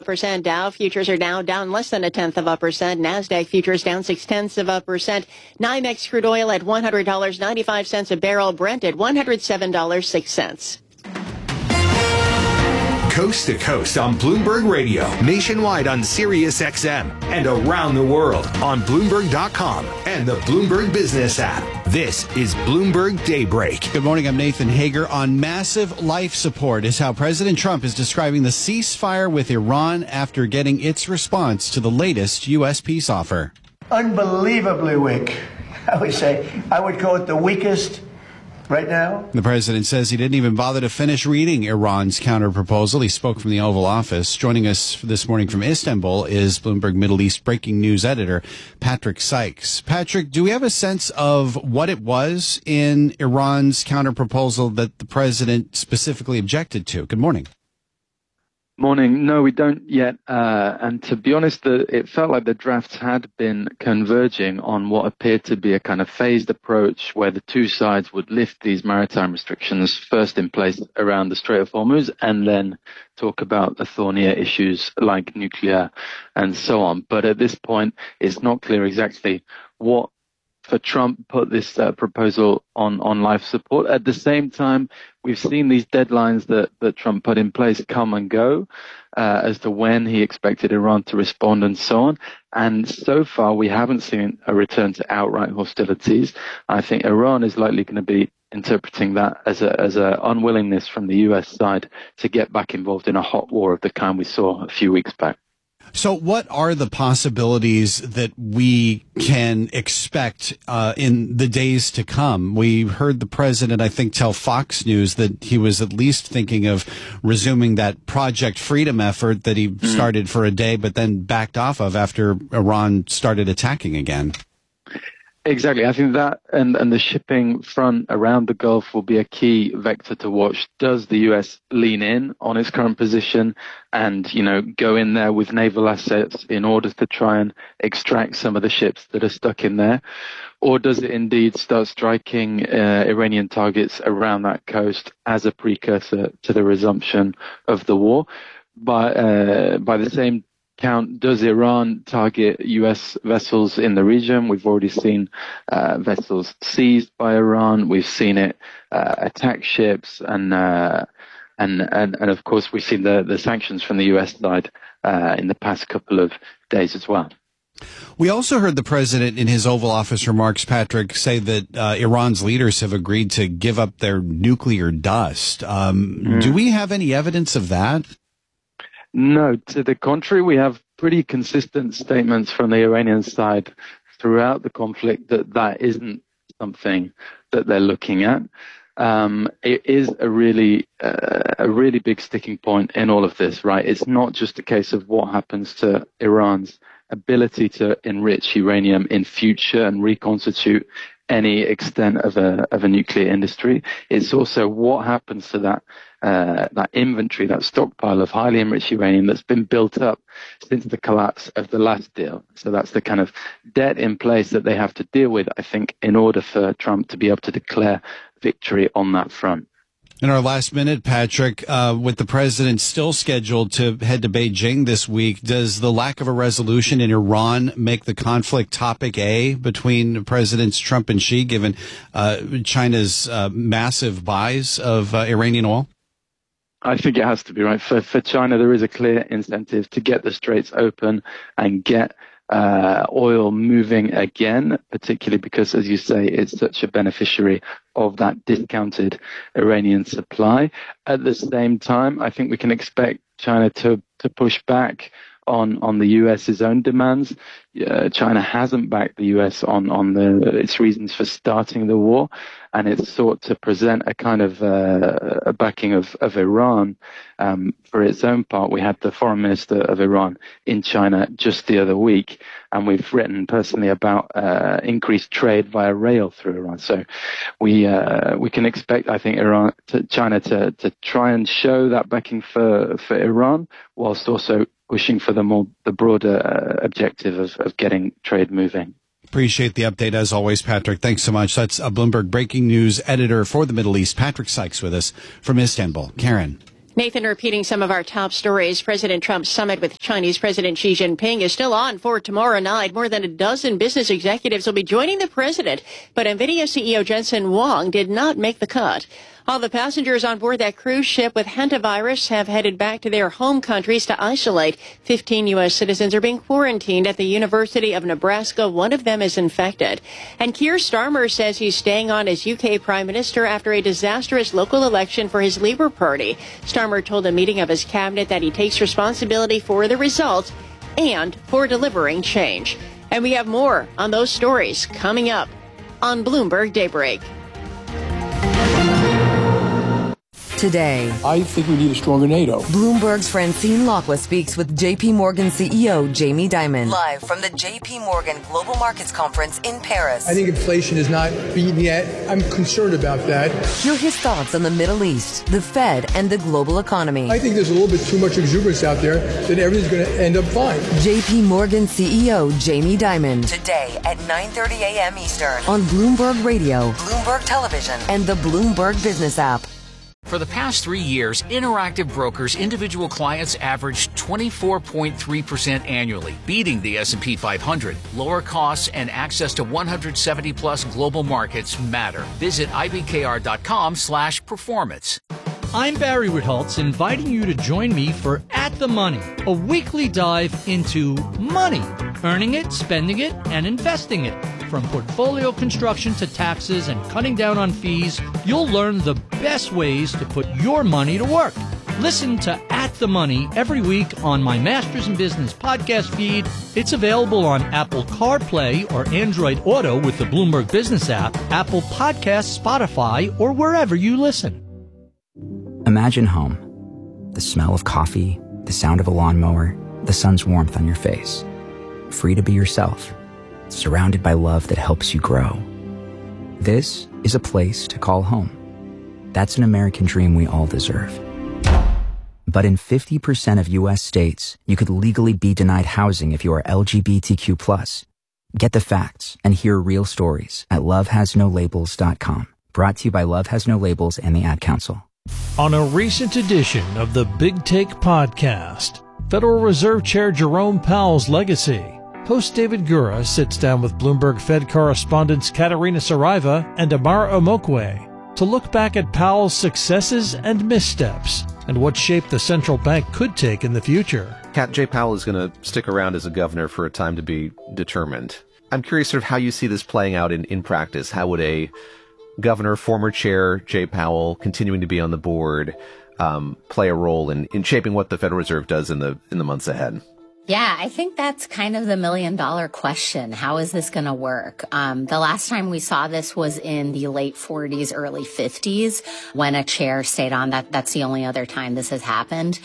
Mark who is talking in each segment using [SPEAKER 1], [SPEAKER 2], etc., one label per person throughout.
[SPEAKER 1] 0.5%. Dow futures are now down less than 0.1%. NASDAQ futures down 0.6%. NYMEX crude oil at $100.95 a barrel. Brent at $107.06.
[SPEAKER 2] Coast to coast on Bloomberg Radio, nationwide on Sirius XM, and around the world on Bloomberg.com and the Bloomberg Business app. This is Bloomberg Daybreak.
[SPEAKER 3] Good morning, I'm Nathan Hager. On massive life support is how President Trump is describing the ceasefire with Iran after getting its response to the latest U.S. peace offer.
[SPEAKER 4] Unbelievably weak. I would call it the weakest right now.
[SPEAKER 3] The president says he didn't even bother to finish reading Iran's counterproposal. He spoke from the Oval Office. Joining us this morning from Istanbul is Bloomberg Middle East breaking news editor Patrick Sykes. Patrick, do we have a sense of what it was in Iran's counterproposal that the president specifically objected to? Good morning.
[SPEAKER 5] Morning. No, we don't yet. And to be honest, it felt like the drafts had been converging on what appeared to be a kind of phased approach where the two sides would lift these maritime restrictions first in place around the Strait of Hormuz and then talk about the thornier issues like nuclear and so on. But at this point, it's not clear exactly what for Trump put this proposal on life support. At the same time, we've seen these deadlines that Trump put in place come and go as to when he expected Iran to respond and so on. And so far, we haven't seen a return to outright hostilities. I think Iran is likely going to be interpreting that as a unwillingness from the U.S. side to get back involved in a hot war of the kind we saw a few weeks back.
[SPEAKER 3] So what are the possibilities that we can expect in the days to come? We heard the president, I think, tell Fox News that he was at least thinking of resuming that Project Freedom effort that he started for a day but then backed off of after Iran started attacking again.
[SPEAKER 5] Exactly. I think that and the shipping front around the Gulf will be a key vector to watch. Does the U.S. lean in on its current position and, go in there with naval assets in order to try and extract some of the ships that are stuck in there? Or does it indeed start striking Iranian targets around that coast as a precursor to the resumption of the war? By the same count, does Iran target U.S. vessels in the region? We've already seen vessels seized by Iran. We've seen it attack ships, and of course we've seen the sanctions from the U.S. side in the past couple of days as well.
[SPEAKER 3] We also heard the president in his Oval Office remarks, Patrick, say that Iran's leaders have agreed to give up their nuclear dust. Do we have any evidence of that?
[SPEAKER 5] No, to the contrary, we have pretty consistent statements from the Iranian side throughout the conflict that isn't something that they're looking at. It is a really big sticking point in all of this, right? It's not just a case of what happens to Iran's ability to enrich uranium in future and reconstitute any extent of a nuclear industry. It's also what happens to that inventory, that stockpile of highly enriched uranium that's been built up since the collapse of the last deal. So that's the kind of debt in place that they have to deal with, I think, in order for Trump to be able to declare victory on that front.
[SPEAKER 3] In our last minute, Patrick, with the president still scheduled to head to Beijing this week, does the lack of a resolution in Iran make the conflict topic A between Presidents Trump and Xi, given China's massive buys of Iranian oil?
[SPEAKER 5] I think it has to be, right. For China, there is a clear incentive to get the straits open and get oil moving again, particularly because, as you say, it's such a beneficiary of that discounted Iranian supply. At the same time, I think we can expect China to push back on the US's own demands. China hasn't backed the US on its reasons for starting the war, and it's sought to present a kind of a backing of Iran. For its own part, we had the foreign minister of Iran in China just the other week, and we've written personally about increased trade via rail through Iran. So we can expect, I think, China to try and show that backing for Iran, whilst also pushing for the broader objective of getting trade moving.
[SPEAKER 3] Appreciate the update as always, Patrick. Thanks so much. That's a Bloomberg breaking news editor for the Middle East, Patrick Sykes, with us from Istanbul. Karen.
[SPEAKER 1] Nathan, repeating some of our top stories, President Trump's summit with Chinese President Xi Jinping is still on for tomorrow night. More than a dozen business executives will be joining the president, but NVIDIA CEO Jensen Huang did not make the cut. All the passengers on board that cruise ship with hantavirus have headed back to their home countries to isolate. 15 U.S. citizens are being quarantined at the University of Nebraska. One of them is infected. And Keir Starmer says he's staying on as UK Prime Minister after a disastrous local election for his Labour Party. Starmer told a meeting of his cabinet that he takes responsibility for the results and for delivering change. And we have more on those stories coming up on Bloomberg Daybreak.
[SPEAKER 6] Today,
[SPEAKER 7] I think we need a stronger NATO.
[SPEAKER 6] Bloomberg's Francine Lacqua speaks with JP Morgan CEO Jamie Dimon. Live from the JP Morgan Global Markets Conference in Paris.
[SPEAKER 7] I think inflation is not beaten yet. I'm concerned about that.
[SPEAKER 6] Hear his thoughts on the Middle East, the Fed, and the global economy.
[SPEAKER 7] I think there's a little bit too much exuberance out there that everything's going to end up fine.
[SPEAKER 6] JP Morgan CEO Jamie Dimon. Today at 9:30 a.m. Eastern on Bloomberg Radio, Bloomberg Television, and the Bloomberg Business app.
[SPEAKER 8] For the past 3 years, Interactive Brokers individual clients averaged 24.3% annually, beating the S&P 500. Lower costs and access to 170-plus global markets matter. Visit ibkr.com/performance.
[SPEAKER 9] I'm Barry Ritholtz, inviting you to join me for At the Money, a weekly dive into money, earning it, spending it, and investing it. From portfolio construction to taxes and cutting down on fees, you'll learn the best ways to put your money to work. Listen to At the Money every week on my Masters in Business podcast feed. It's available on Apple CarPlay or Android Auto with the Bloomberg Business app, Apple Podcasts, Spotify, or wherever you listen.
[SPEAKER 10] Imagine home. The smell of coffee, the sound of a lawnmower, the sun's warmth on your face. Free to be yourself. Surrounded by love that helps you grow. This is a place to call home. That's an American dream we all deserve. But in 50% of U.S. states, you could legally be denied housing if you are LGBTQ+. Get the facts and hear real stories at lovehasnolabels.com. Brought to you by Love Has No Labels and the Ad Council.
[SPEAKER 9] On a recent edition of the Big Take podcast, Federal Reserve Chair Jerome Powell's legacy. Host David Gura sits down with Bloomberg Fed correspondents Katerina Saraiva and Amara Omokwe to look back at Powell's successes and missteps and what shape the central bank could take in the future.
[SPEAKER 11] Kat, Jay Powell is going to stick around as a governor for a time to be determined. I'm curious sort of how you see this playing out in practice. How would a governor, former chair Jay Powell, continuing to be on the board, play a role in shaping what the Federal Reserve does in the months ahead?
[SPEAKER 12] Yeah, I think that's kind of the million-dollar question. How is this going to work? The last time we saw this was in the late 40s, early 50s, when a chair stayed on. That's the only other time this has happened.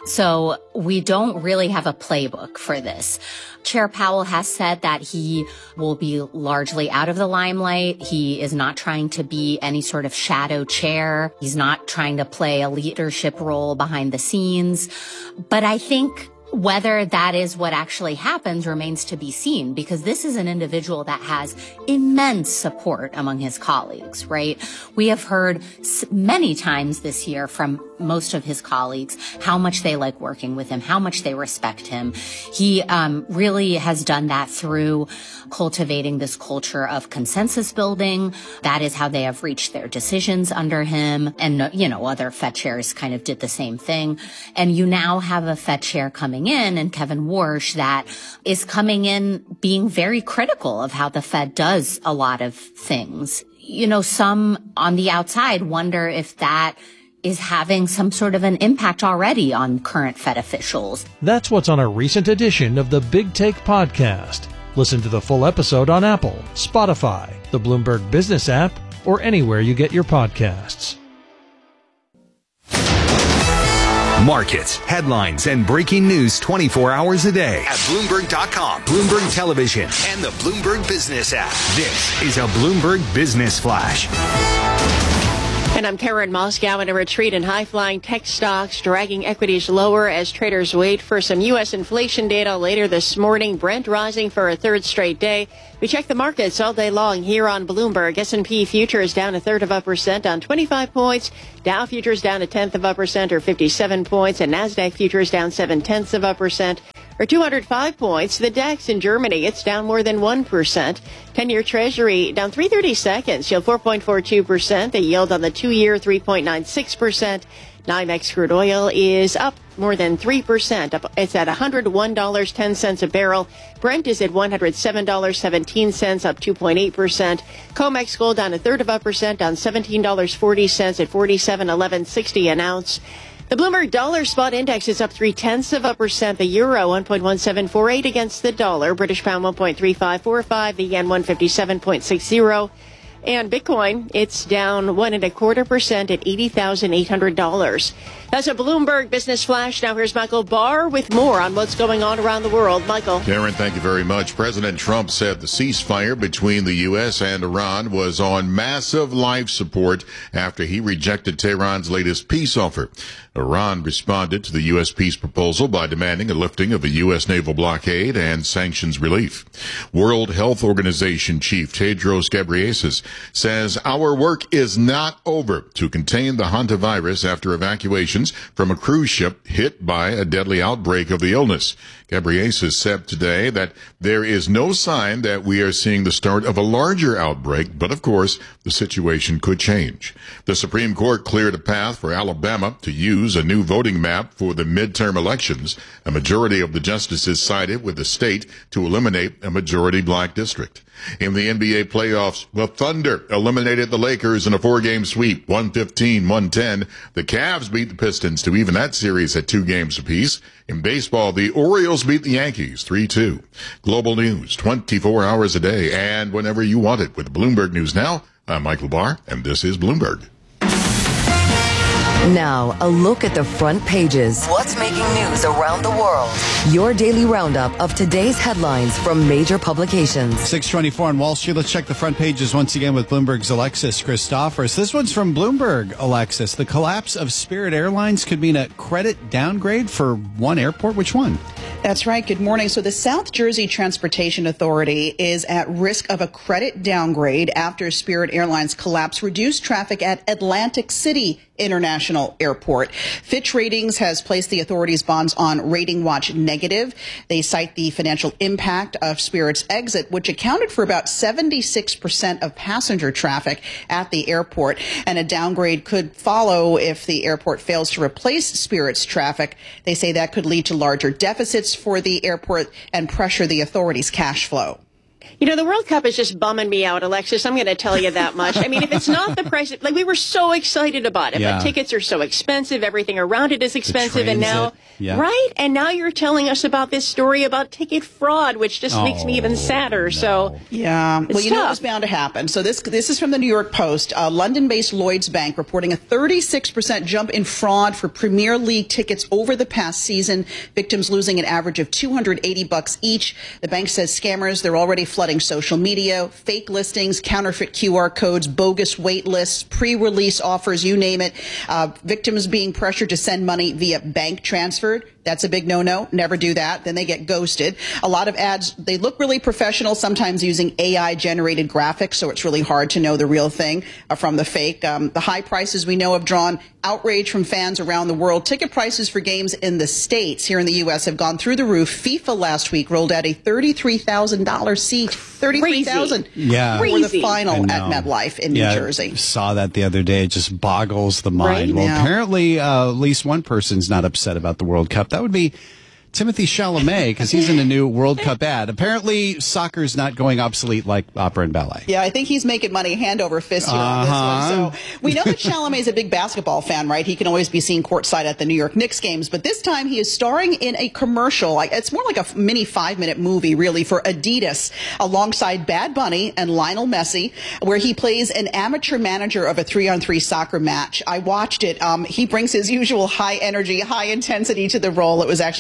[SPEAKER 12] So we don't really have a playbook for this. Chair Powell has said that he will be largely out of the limelight. He is not trying to be any sort of shadow chair. He's not trying to play a leadership role behind the scenes. But I think whether that is what actually happens remains to be seen, because this is an individual that has immense support among his colleagues, right? We have heard many times this year from most of his colleagues how much they like working with him, how much they respect him. He really has done that through cultivating this culture of consensus building. That is how they have reached their decisions under him. And, other Fed chairs kind of did the same thing. And you now have a Fed chair coming in, and Kevin Warsh, that is coming in being very critical of how the Fed does a lot of things. Some on the outside wonder if that is having some sort of an impact already on current Fed officials.
[SPEAKER 9] That's what's on a recent edition of the Big Take podcast. Listen to the full episode on Apple, Spotify, the Bloomberg Business app, or anywhere you get your podcasts.
[SPEAKER 2] Markets, headlines, and breaking news 24 hours a day at Bloomberg.com, Bloomberg Television, and the Bloomberg Business app. This is a Bloomberg Business Flash.
[SPEAKER 1] And I'm Karen Moscow. In a retreat in high-flying tech stocks, dragging equities lower as traders wait for some U.S. inflation data later this morning. Brent rising for a third straight day. We check the markets all day long here on Bloomberg. S&P futures down 0.33%, down 25 points. Dow futures down 0.1% or 57 points. And NASDAQ futures down 0.7% or 205 points. The DAX in Germany, it's down more than 1%. 10-year Treasury down 3/30 seconds, yield 4.42%. The yield on the 2-year 3.96%. NYMEX crude oil is up more than 3%. It's at $101.10 a barrel. Brent is at $107.17, up 2.8%. COMEX gold down 0.33%, down $17.40 at $47.1160 an ounce. The Bloomberg Dollar Spot Index is up 0.3%. The euro 1.1748 against the dollar. British pound 1.3545. The yen 157.60. And Bitcoin, it's down 1.25% at $80,800. That's a Bloomberg Business Flash. Now here's Michael Barr with more on what's going on around the world. Michael.
[SPEAKER 13] Karen, thank you very much. President Trump said the ceasefire between the U.S. and Iran was on massive life support after he rejected Tehran's latest peace offer. Iran responded to the U.S. peace proposal by demanding a lifting of a U.S. naval blockade and sanctions relief. World Health Organization Chief Tedros Ghebreyesus says our work is not over to contain the hantavirus after evacuations from a cruise ship hit by a deadly outbreak of the illness. Ghebreyesus said today that there is no sign that we are seeing the start of a larger outbreak, but of course, the situation could change. The Supreme Court cleared a path for Alabama to use a new voting map for the midterm elections. A majority of the justices sided with the state to eliminate a majority black district. In the NBA playoffs, the Thunder eliminated the Lakers in a 4-game sweep, 115-110. The Cavs beat the Pistons to even that series at 2 games apiece. In baseball, the Orioles beat the Yankees 3-2. Global news 24 hours a day and whenever you want it with Bloomberg News Now. I'm Michael Barr, and this is Bloomberg.
[SPEAKER 6] Now, a look at the front pages. What's making news around the world? Your daily roundup of today's headlines from major publications.
[SPEAKER 3] 6:24 on Wall Street. Let's check the front pages once again with Bloomberg's Alexis Christophorus. This one's from Bloomberg, Alexis. The collapse of Spirit Airlines could mean a credit downgrade for one airport. Which one?
[SPEAKER 14] That's right. Good morning. So the South Jersey Transportation Authority is at risk of a credit downgrade after Spirit Airlines collapse reduced traffic at Atlantic City International Airport. Fitch Ratings has placed the authority's bonds on rating watch negative. They cite the financial impact of Spirit's exit, which accounted for about 76% of passenger traffic at the airport. And a downgrade could follow if the airport fails to replace Spirit's traffic. They say that could lead to larger deficits for the airport and pressure the authority's cash flow.
[SPEAKER 1] You know, the World Cup is just bumming me out, Alexis. I'm going to tell you that much. I mean, if it's not the price, like we were so excited about it, but tickets are so expensive. Everything around it is expensive. And now, right? And now you're telling us about this story about ticket fraud, which just makes me even sadder. No. So,
[SPEAKER 14] yeah, well, you know, it was bound to happen. So this is from the New York Post. London-based Lloyds Bank reporting a 36% jump in fraud for Premier League tickets over the past season. Victims losing an average of $280 each. The bank says scammers, they're already flooding social media, fake listings, counterfeit QR codes, bogus wait lists, pre-release offers, you name it. Victims being pressured to send money via bank transfer. That's a big no-no. Never do that. Then they get ghosted. A lot of ads, they look really professional, sometimes using AI-generated graphics, so it's really hard to know the real thing from the fake. The high prices we know have drawn outrage from fans around the world. Ticket prices for games in the States here in the U.S. have gone through the roof. FIFA last week rolled out a $33,000 seat. $33,000 for the final at MetLife in New Jersey.
[SPEAKER 3] Saw that the other day. It just boggles the mind.
[SPEAKER 14] Right?
[SPEAKER 3] Well, apparently at least one person's not upset about the World Cup. That would be Timothée Chalamet, because he's in a new World Cup ad. Apparently, soccer's not going obsolete like opera and ballet.
[SPEAKER 14] Yeah, I think he's making money hand over fist here on this one. So we know that Chalamet's a big basketball fan, right? He can always be seen courtside at the New York Knicks games. But this time he is starring in a commercial. It's more like a mini 5-minute movie, really, for Adidas, alongside Bad Bunny and Lionel Messi, where he plays an amateur manager of a 3-on-3 soccer match. I watched it. He brings his usual high energy, high intensity to the role. It was actually fun to watch.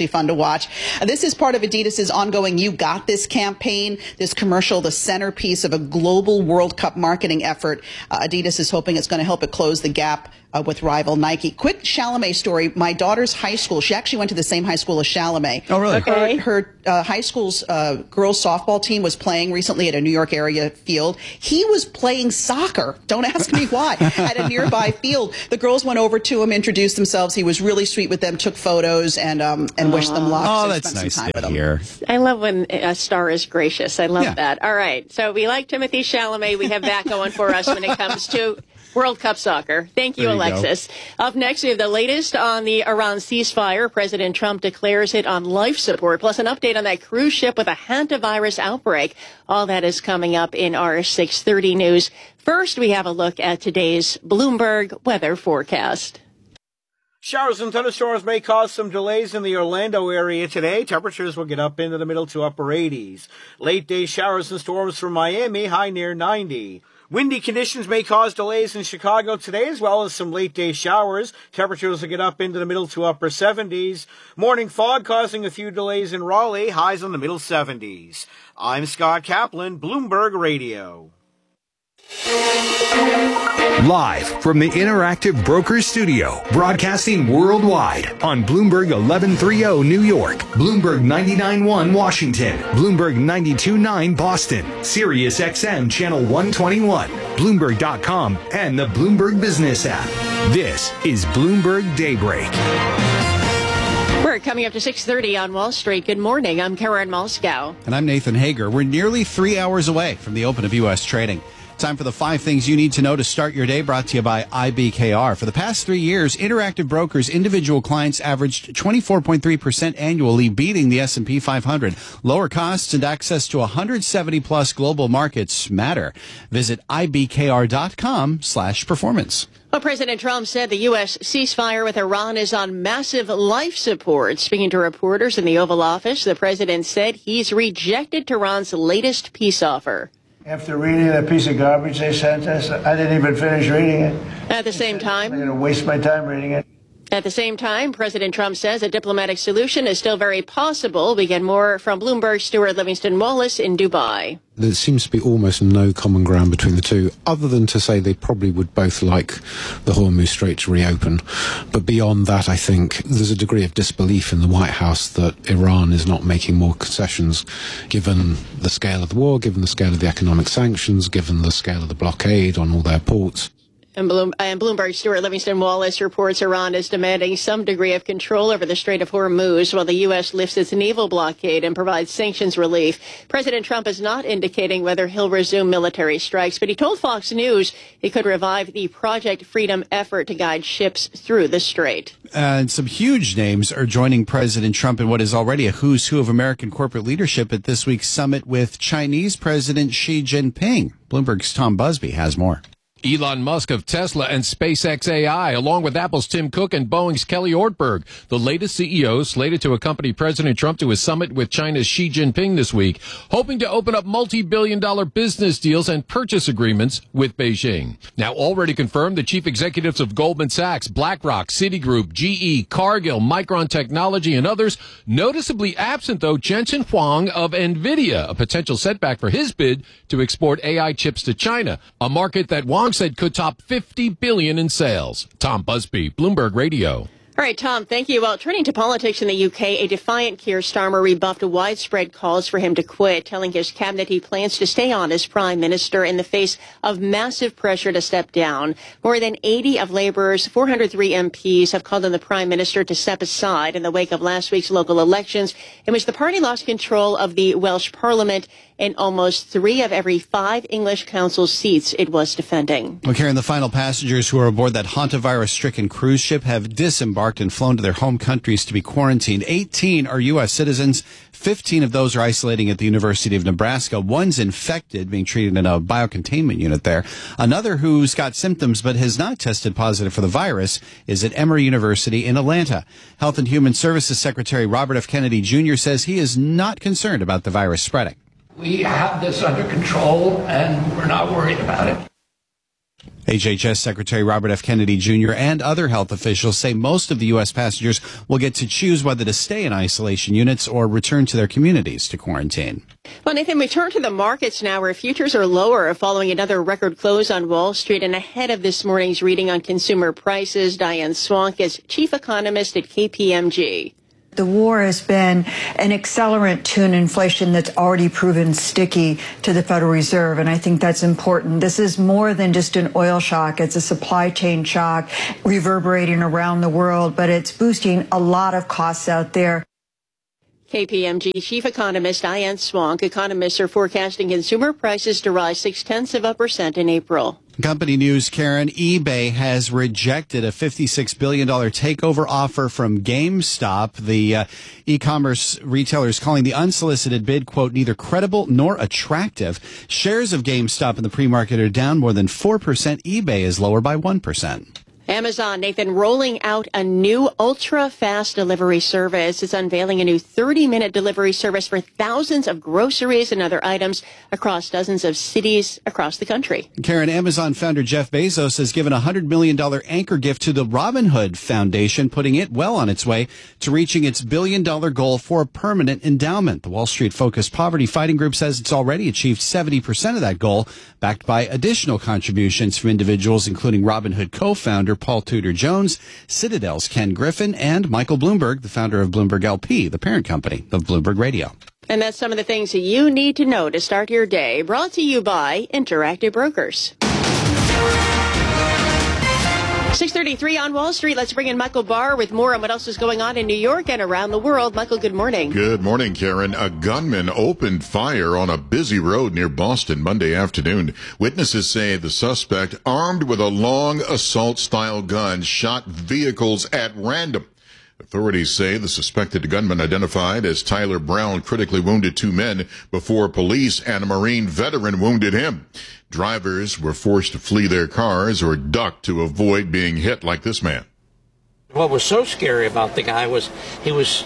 [SPEAKER 14] watch. This is part of Adidas's ongoing You Got This campaign. This commercial, the centerpiece of a global World Cup marketing effort. Adidas is hoping it's going to help it close the gap with rival Nike. Quick Chalamet story. My daughter's high school, she actually went to the same high school as Chalamet.
[SPEAKER 3] Oh, really?
[SPEAKER 14] Okay. Her high school's girls softball team was playing recently at a New York area field. He was playing soccer. Don't ask me why. At a nearby field. The girls went over to him, introduced themselves. He was really sweet with them, took photos, and wished them luck.
[SPEAKER 3] Oh,
[SPEAKER 14] So
[SPEAKER 3] that's
[SPEAKER 14] spent some
[SPEAKER 3] nice
[SPEAKER 14] time
[SPEAKER 3] to
[SPEAKER 14] with
[SPEAKER 3] hear.
[SPEAKER 1] I love when a star is gracious. I love that. All right. So we like Timothy Chalamet. We have that going for us when it comes to World Cup soccer. Thank you, Alexis. Up next, we have the latest on the Iran ceasefire. President Trump declares it on life support, plus an update on that cruise ship with a hantavirus outbreak. All that is coming up in our 6:30 news. First, we have a look at today's Bloomberg weather forecast.
[SPEAKER 15] Showers and thunderstorms may cause some delays in the Orlando area today. Temperatures will get up into the middle to upper 80s. Late day showers and storms from Miami, high near 90. Windy conditions may cause delays in Chicago today, as well as some late-day showers. Temperatures will get up into the middle to upper 70s. Morning fog causing a few delays in Raleigh, highs in the middle 70s. I'm Scott Kaplan, Bloomberg Radio.
[SPEAKER 2] Live from the Interactive Brokers Studio, broadcasting worldwide on Bloomberg 1130 New York, Bloomberg 99.1 Washington, Bloomberg 92.9 Boston, Sirius XM Channel 121, Bloomberg.com, and the Bloomberg Business app. This is Bloomberg Daybreak.
[SPEAKER 1] We're coming up to 6:30 on Wall Street. Good morning. I'm Karen Moscow.
[SPEAKER 3] And I'm Nathan Hager. We're nearly 3 hours away from the open of U.S. trading. Time for the 5 things you need to know to start your day, brought to you by IBKR. For the past 3 years, Interactive Brokers individual clients averaged 24.3% annually, beating the S&P 500. Lower costs and access to 170-plus global markets matter. Visit ibkr.com/performance.
[SPEAKER 1] Well, President Trump said the U.S. ceasefire with Iran is on massive life support. Speaking to reporters in the Oval Office, the president said he's rejected Tehran's latest peace offer.
[SPEAKER 4] After reading that piece of garbage they sent us, I didn't even finish reading it.
[SPEAKER 1] At the same time,
[SPEAKER 4] I'm going to waste my time reading it.
[SPEAKER 1] At the same time, President Trump says a diplomatic solution is still very possible. We get more from Bloomberg's Stuart Livingston Wallace in Dubai.
[SPEAKER 16] There seems to be almost no common ground between the two, other than to say they probably would both like the Hormuz Strait to reopen. But beyond that, I think there's a degree of disbelief in the White House that Iran is not making more concessions, given the scale of the war, given the scale of the economic sanctions, given the scale of the blockade on all their ports.
[SPEAKER 1] And Bloomberg's Stuart Livingston Wallace reports Iran is demanding some degree of control over the Strait of Hormuz while the U.S. lifts its naval blockade and provides sanctions relief. President Trump is not indicating whether he'll resume military strikes, but he told Fox News he could revive the Project Freedom effort to guide ships through the strait.
[SPEAKER 3] And some huge names are joining President Trump in what is already a who's who of American corporate leadership at this week's summit with Chinese President Xi Jinping. Bloomberg's Tom Busby has more.
[SPEAKER 17] Elon Musk of Tesla and SpaceX AI, along with Apple's Tim Cook and Boeing's Kelly Ortberg, the latest CEOs slated to accompany President Trump to his summit with China's Xi Jinping this week, hoping to open up multi-billion-dollar business deals and purchase agreements with Beijing. Now, already confirmed, the chief executives of Goldman Sachs, BlackRock, Citigroup, GE, Cargill, Micron Technology, and others, noticeably absent, though, Jensen Huang of NVIDIA, a potential setback for his bid to export AI chips to China, a market that Huang said could top $50 billion in sales. Tom Busby, Bloomberg Radio.
[SPEAKER 1] All right, Tom, thank you. Well, turning to politics in the UK, a defiant Keir Starmer rebuffed widespread calls for him to quit, telling his cabinet he plans to stay on as prime minister in the face of massive pressure to step down. More than 80 of Labour's 403 MPs have called on the prime minister to step aside in the wake of last week's local elections, in which the party lost control of the Welsh Parliament and almost 3 of every 5 English council seats it was defending.
[SPEAKER 3] Well, Karen, the final passengers who are aboard that hantavirus-stricken cruise ship have disembarked and flown to their home countries to be quarantined. 18 are U.S. citizens. 15 of those are isolating at the University of Nebraska. One's infected, being treated in a biocontainment unit there. Another who's got symptoms but has not tested positive for the virus is at Emory University in Atlanta. Health and Human Services Secretary Robert F. Kennedy Jr. says he is not concerned about the virus spreading.
[SPEAKER 18] We have this under control, and we're not worried about it.
[SPEAKER 3] HHS Secretary Robert F. Kennedy Jr. and other health officials say most of the U.S. passengers will get to choose whether to stay in isolation units or return to their communities to quarantine.
[SPEAKER 1] Well, Nathan, we turn to the markets now, where futures are lower following another record close on Wall Street. And ahead of this morning's reading on consumer prices, Diane Swonk is chief economist at KPMG.
[SPEAKER 18] The war has been an accelerant to an inflation that's already proven sticky to the Federal Reserve, and I think that's important. This is more than just an oil shock. It's a supply chain shock reverberating around the world, but it's boosting a lot of costs out there.
[SPEAKER 1] KPMG chief economist Diane Swonk. Economists are forecasting consumer prices to rise 0.6% in April.
[SPEAKER 3] Company news, Karen. eBay has rejected a $56 billion takeover offer from GameStop. The e-commerce retailer is calling the unsolicited bid, quote, neither credible nor attractive. Shares of GameStop in the pre-market are down more than 4%. eBay is lower by 1%.
[SPEAKER 1] Amazon, Nathan, rolling out a new ultra-fast delivery service. It's unveiling a new 30-minute delivery service for thousands of groceries and other items across dozens of cities across the country.
[SPEAKER 3] Karen, Amazon founder Jeff Bezos has given a $100 million anchor gift to the Robin Hood Foundation, putting it well on its way to reaching its $1 billion goal for a permanent endowment. The Wall Street-focused poverty fighting group says it's already achieved 70% of that goal, backed by additional contributions from individuals including Robin Hood co-founder Paul Tudor Jones, Citadel's Ken Griffin, and Michael Bloomberg, the founder of Bloomberg LP, the parent company of Bloomberg Radio.
[SPEAKER 1] And that's some of the things that you need to know to start your day. Brought to you by Interactive Brokers. 6:33 on Wall Street. Let's bring in Michael Barr with more on what else is going on in New York and around the world. Michael, good morning.
[SPEAKER 13] Good morning, Karen. A gunman opened fire on a busy road near Boston Monday afternoon. Witnesses say the suspect, armed with a long assault-style gun, shot vehicles at random. Authorities say the suspected gunman, identified as Tyler Brown, critically wounded two men before police and a Marine veteran wounded him. Drivers were forced to flee their cars or duck to avoid being hit like this man.
[SPEAKER 19] What was so scary about the guy was he was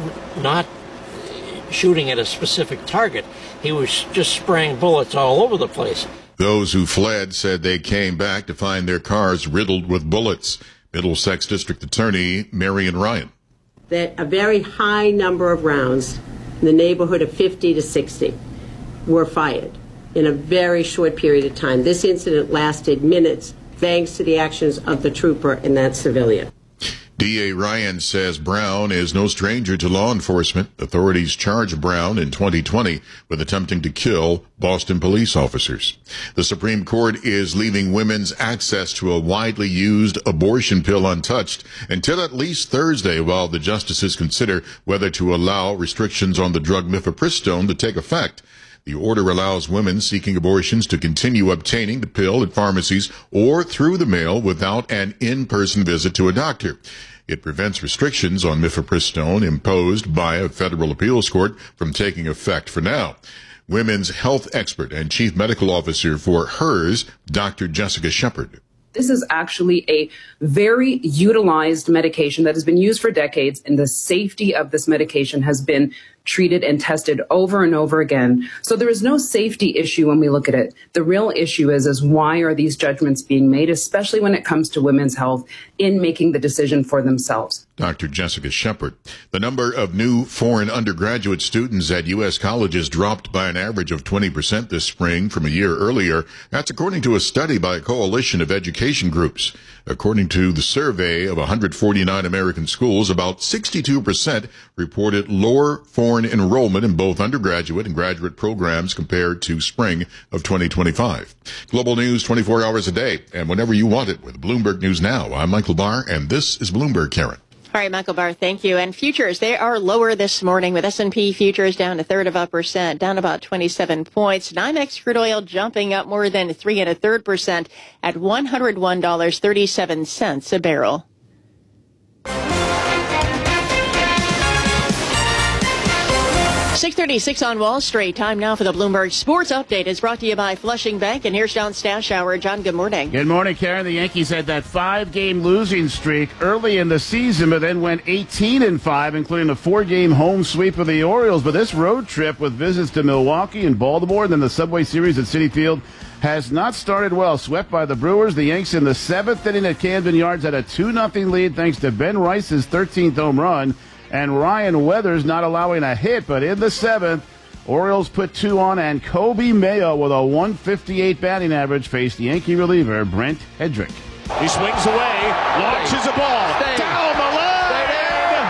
[SPEAKER 19] not shooting at a specific target. He was just spraying bullets all over the place.
[SPEAKER 13] Those who fled said they came back to find their cars riddled with bullets. Middlesex District Attorney Marion Ryan.
[SPEAKER 20] That a very high number of rounds, in the neighborhood of 50 to 60, were fired in a very short period of time. This incident lasted minutes, thanks to the actions of the trooper and that civilian.
[SPEAKER 13] D.A. Ryan says Brown is no stranger to law enforcement. Authorities charged Brown in 2020 with attempting to kill Boston police officers. The Supreme Court is leaving women's access to a widely used abortion pill untouched until at least Thursday, while the justices consider whether to allow restrictions on the drug mifepristone to take effect. The order allows women seeking abortions to continue obtaining the pill at pharmacies or through the mail without an in-person visit to a doctor. It prevents restrictions on mifepristone imposed by a federal appeals court from taking effect for now. Women's health expert and chief medical officer for HERS, Dr. Jessica Shepard.
[SPEAKER 21] This is actually a very utilized medication that has been used for decades, and the safety of this medication has been treated and tested over and over again. So there is no safety issue when we look at it. The real issue is why are these judgments being made, especially when it comes to women's health, in making the decision for themselves.
[SPEAKER 13] Dr. Jessica Shepard. The number of new foreign undergraduate students at U.S. colleges dropped by an average of 20% this spring from a year earlier. That's according to a study by a coalition of education groups. According to the survey of 149 American schools, about 62% reported lower foreign enrollment in both undergraduate and graduate programs compared to spring of 2025. Global news 24 hours a day and whenever you want it with Bloomberg News Now. I'm Michael Barr, and this is Bloomberg, Karen.
[SPEAKER 1] All right, Michael Barr, thank you. And futures, they are lower this morning, with S&P futures down 0.33%, down about 27 points. NYMEX crude oil jumping up more than 3.33% at $101.37 a barrel. 6:36 on Wall Street. Time now for the Bloomberg Sports Update. It's brought to you by Flushing Bank. And here's John Stashower. John, good morning.
[SPEAKER 5] Good morning, Karen. The Yankees had that 5-game losing streak early in the season, but then went 18-5, including a 4-game home sweep of the Orioles. But this road trip with visits to Milwaukee and Baltimore, and then the Subway Series at Citi Field, has not started well. Swept by the Brewers. The Yanks in the 7th inning at Camden Yards had a 2-0 lead thanks to Ben Rice's 13th home run. And Ryan Weathers not allowing a hit, but in the 7th, Orioles put 2 on, and Kobe Mayo with a 158 batting average faced Yankee reliever Brent Hedrick.
[SPEAKER 22] He swings away, launches a ball, down the line,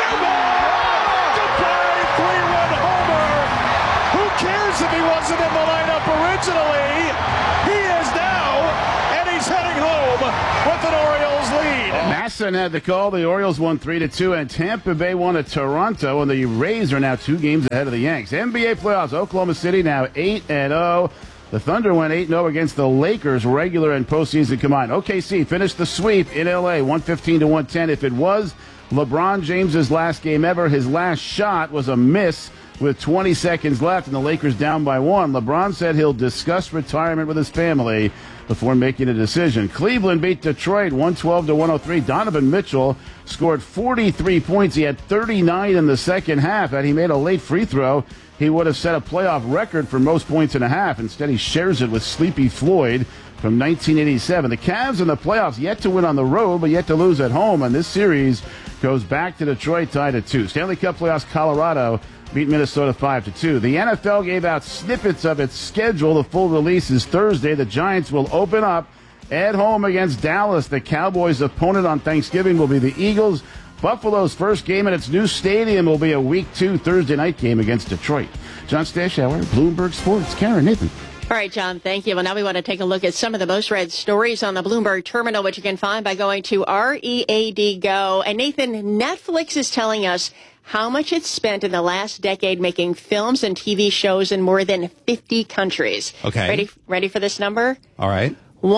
[SPEAKER 22] goodbye, 3-run homer. Who cares if he wasn't in the lineup originally? He is now, and he's heading home with an Orioles lead.
[SPEAKER 5] Masson had the call. The Orioles won 3-2, and Tampa Bay won at Toronto, and the Rays are now 2 games ahead of the Yanks. NBA playoffs, Oklahoma City now 8-0. The Thunder went 8-0 against the Lakers, regular and postseason combined. OKC finished the sweep in L.A., 115-110. If it was LeBron James's last game ever, his last shot was a miss with 20 seconds left, and the Lakers down by 1. LeBron said he'll discuss retirement with his family before making a decision. Cleveland beat Detroit 112-103. Donovan Mitchell scored 43 points. He had 39 in the second half. Had he made a late free throw, he would have set a playoff record for most points in a half. Instead, he shares it with Sleepy Floyd from 1987. The Cavs in the playoffs yet to win on the road, but yet to lose at home. And this series goes back to Detroit, tied at 2. Stanley Cup playoffs, Colorado beat Minnesota 5-2. The NFL gave out snippets of its schedule. The full release is Thursday. The Giants will open up at home against Dallas. The Cowboys' opponent on Thanksgiving will be the Eagles. Buffalo's first game in its new stadium will be a Week 2 Thursday night game against Detroit. John Stashower, Bloomberg Sports. Karen, Nathan.
[SPEAKER 1] All right, John, thank you. Well, now we want to take a look at some of the most read stories on the Bloomberg Terminal, which you can find by going to READ Go. And Nathan, Netflix is telling us how much it's spent in the last decade making films and TV shows in more than 50 countries.
[SPEAKER 3] Okay.
[SPEAKER 1] Ready for this number?
[SPEAKER 3] All right.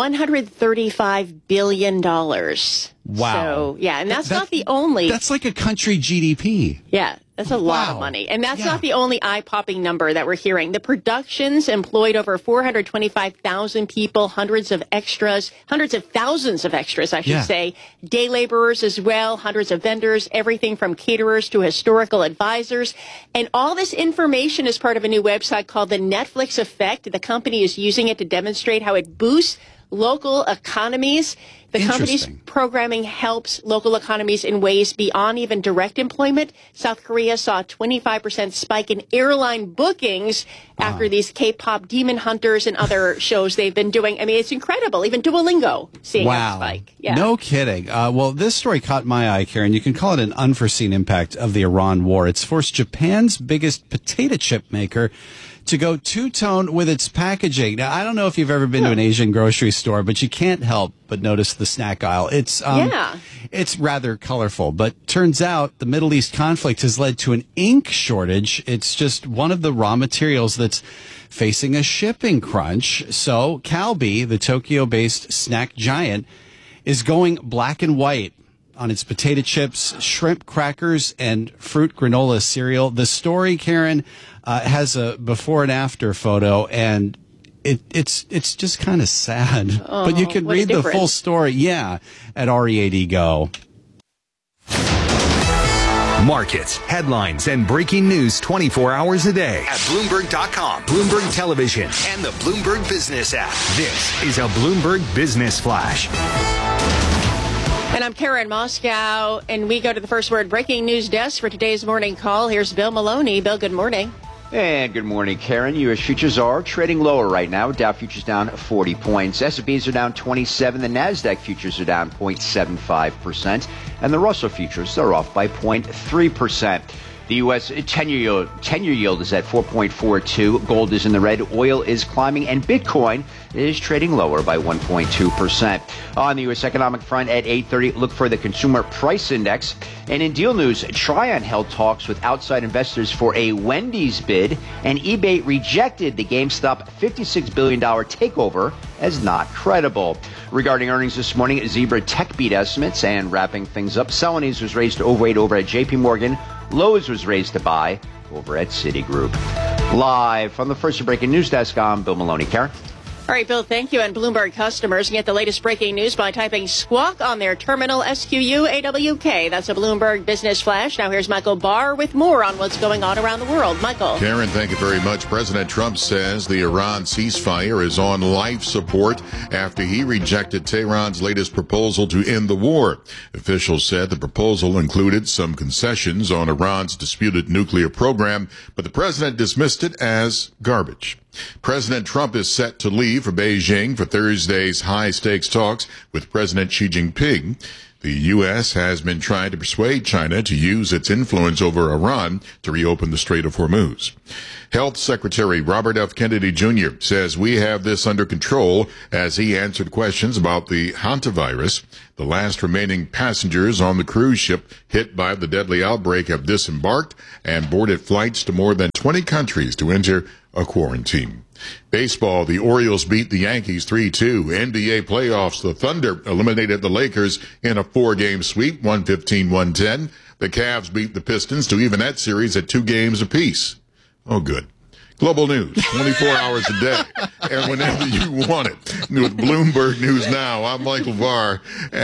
[SPEAKER 1] $135 billion.
[SPEAKER 3] Wow.
[SPEAKER 1] So, yeah, and that's not the only.
[SPEAKER 3] That's like a country GDP.
[SPEAKER 1] Yeah, that's a lot of money. And that's not the only eye-popping number that we're hearing. The productions employed over 425,000 people, hundreds of thousands of extras, I should say, day laborers as well, hundreds of vendors, everything from caterers to historical advisors. And all this information is part of a new website called the Netflix Effect. The company is using it to demonstrate how it boosts local economies. The company's programming helps local economies in ways beyond even direct employment. South Korea saw a 25% spike in airline bookings after these K-pop Demon Hunters and other shows they've been doing. I mean, it's incredible. Even Duolingo seeing a spike. Yeah.
[SPEAKER 3] No kidding. Well, this story caught my eye, Karen. You can call it an unforeseen impact of the Iran war. It's forced Japan's biggest potato chip maker to go two-tone with its packaging. Now, I don't know if you've ever been to an Asian grocery store, but you can't help but notice the snack aisle. It's rather colorful, but turns out the Middle East conflict has led to an ink shortage. It's just one of the raw materials that's facing a shipping crunch. So Calbee, the Tokyo-based snack giant, is going black and white on its potato chips, shrimp crackers, and fruit granola cereal. The story, Karen, has a before and after photo, and it's just kind of sad. But you can read the full story, at READ Go.
[SPEAKER 2] Markets, headlines, and breaking news 24 hours a day at Bloomberg.com, Bloomberg Television, and the Bloomberg Business app. This is a Bloomberg Business Flash.
[SPEAKER 1] And I'm Karen Moscow, and we go to the First Word breaking news desk for today's morning call. Here's Bill Maloney. Bill, good morning.
[SPEAKER 23] And good morning, Karen. U.S. futures are trading lower right now. Dow futures down 40 points. S&Ps are down 27. The NASDAQ futures are down 0.75%. And the Russell futures are off by 0.3%. The U.S. 10-year yield is at 4.42. Gold is in the red. Oil is climbing. And Bitcoin is trading lower by 1.2%. On the U.S. economic front at 8:30, look for the Consumer Price Index. And in deal news, Trion held talks with outside investors for a Wendy's bid, and eBay rejected the GameStop $56 billion takeover as not credible. Regarding earnings this morning, Zebra Tech beat estimates, and wrapping things up, Celanese was raised to overweight over at JP Morgan. Lowe's was raised to buy, over at Citigroup. Live from the First Breaking News Desk, I'm Bill Maloney. Karen?
[SPEAKER 1] All right, Bill, thank you. And Bloomberg customers can get the latest breaking news by typing Squawk on their terminal, SQUAWK. That's a Bloomberg Business Flash. Now here's Michael Barr with more on what's going on around the world. Michael.
[SPEAKER 13] Karen, thank you very much. President Trump says the Iran ceasefire is on life support after he rejected Tehran's latest proposal to end the war. Officials said the proposal included some concessions on Iran's disputed nuclear program, but the president dismissed it as garbage. President Trump is set to leave for Beijing for Thursday's high-stakes talks with President Xi Jinping. The U.S. has been trying to persuade China to use its influence over Iran to reopen the Strait of Hormuz. Health Secretary Robert F. Kennedy Jr. says we have this under control as he answered questions about the hantavirus. The last remaining passengers on the cruise ship hit by the deadly outbreak have disembarked and boarded flights to more than 20 countries to enter a quarantine. Baseball, the Orioles beat the Yankees 3-2. NBA playoffs, the Thunder eliminated the Lakers in a 4-game sweep, 115-110. The Cavs beat the Pistons to even that series at 2 games apiece. Oh, good. Global news, 24 hours a day, and whenever you want it. With Bloomberg News Now, I'm Michael Barr,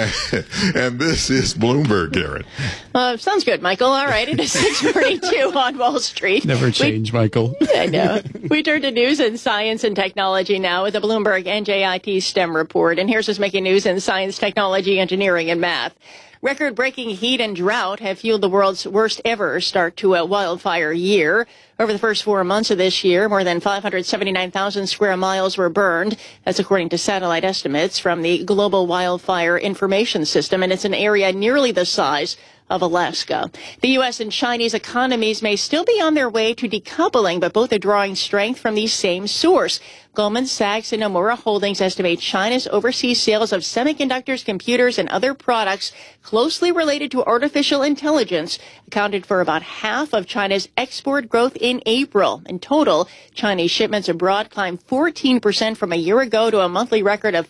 [SPEAKER 13] and this is Bloomberg, Karen.
[SPEAKER 1] Sounds good, Michael. All right, it is 6:42 on Wall Street.
[SPEAKER 3] Never change, Michael.
[SPEAKER 1] I know. We turn to news in science and technology now with the Bloomberg NJIT STEM report. And here's what's making news in science, technology, engineering, and math. Record-breaking heat and drought have fueled the world's worst ever start to a wildfire year. Over the first 4 months of this year, more than 579,000 square miles were burned. That's according to satellite estimates from the Global Wildfire Information System, and it's an area nearly the size of Alaska. The U.S. and Chinese economies may still be on their way to decoupling, but both are drawing strength from the same source. Goldman Sachs and Nomura Holdings estimate China's overseas sales of semiconductors, computers, and other products closely related to artificial intelligence accounted for about half of China's export growth in April. In total, Chinese shipments abroad climbed 14% from a year ago to a monthly record of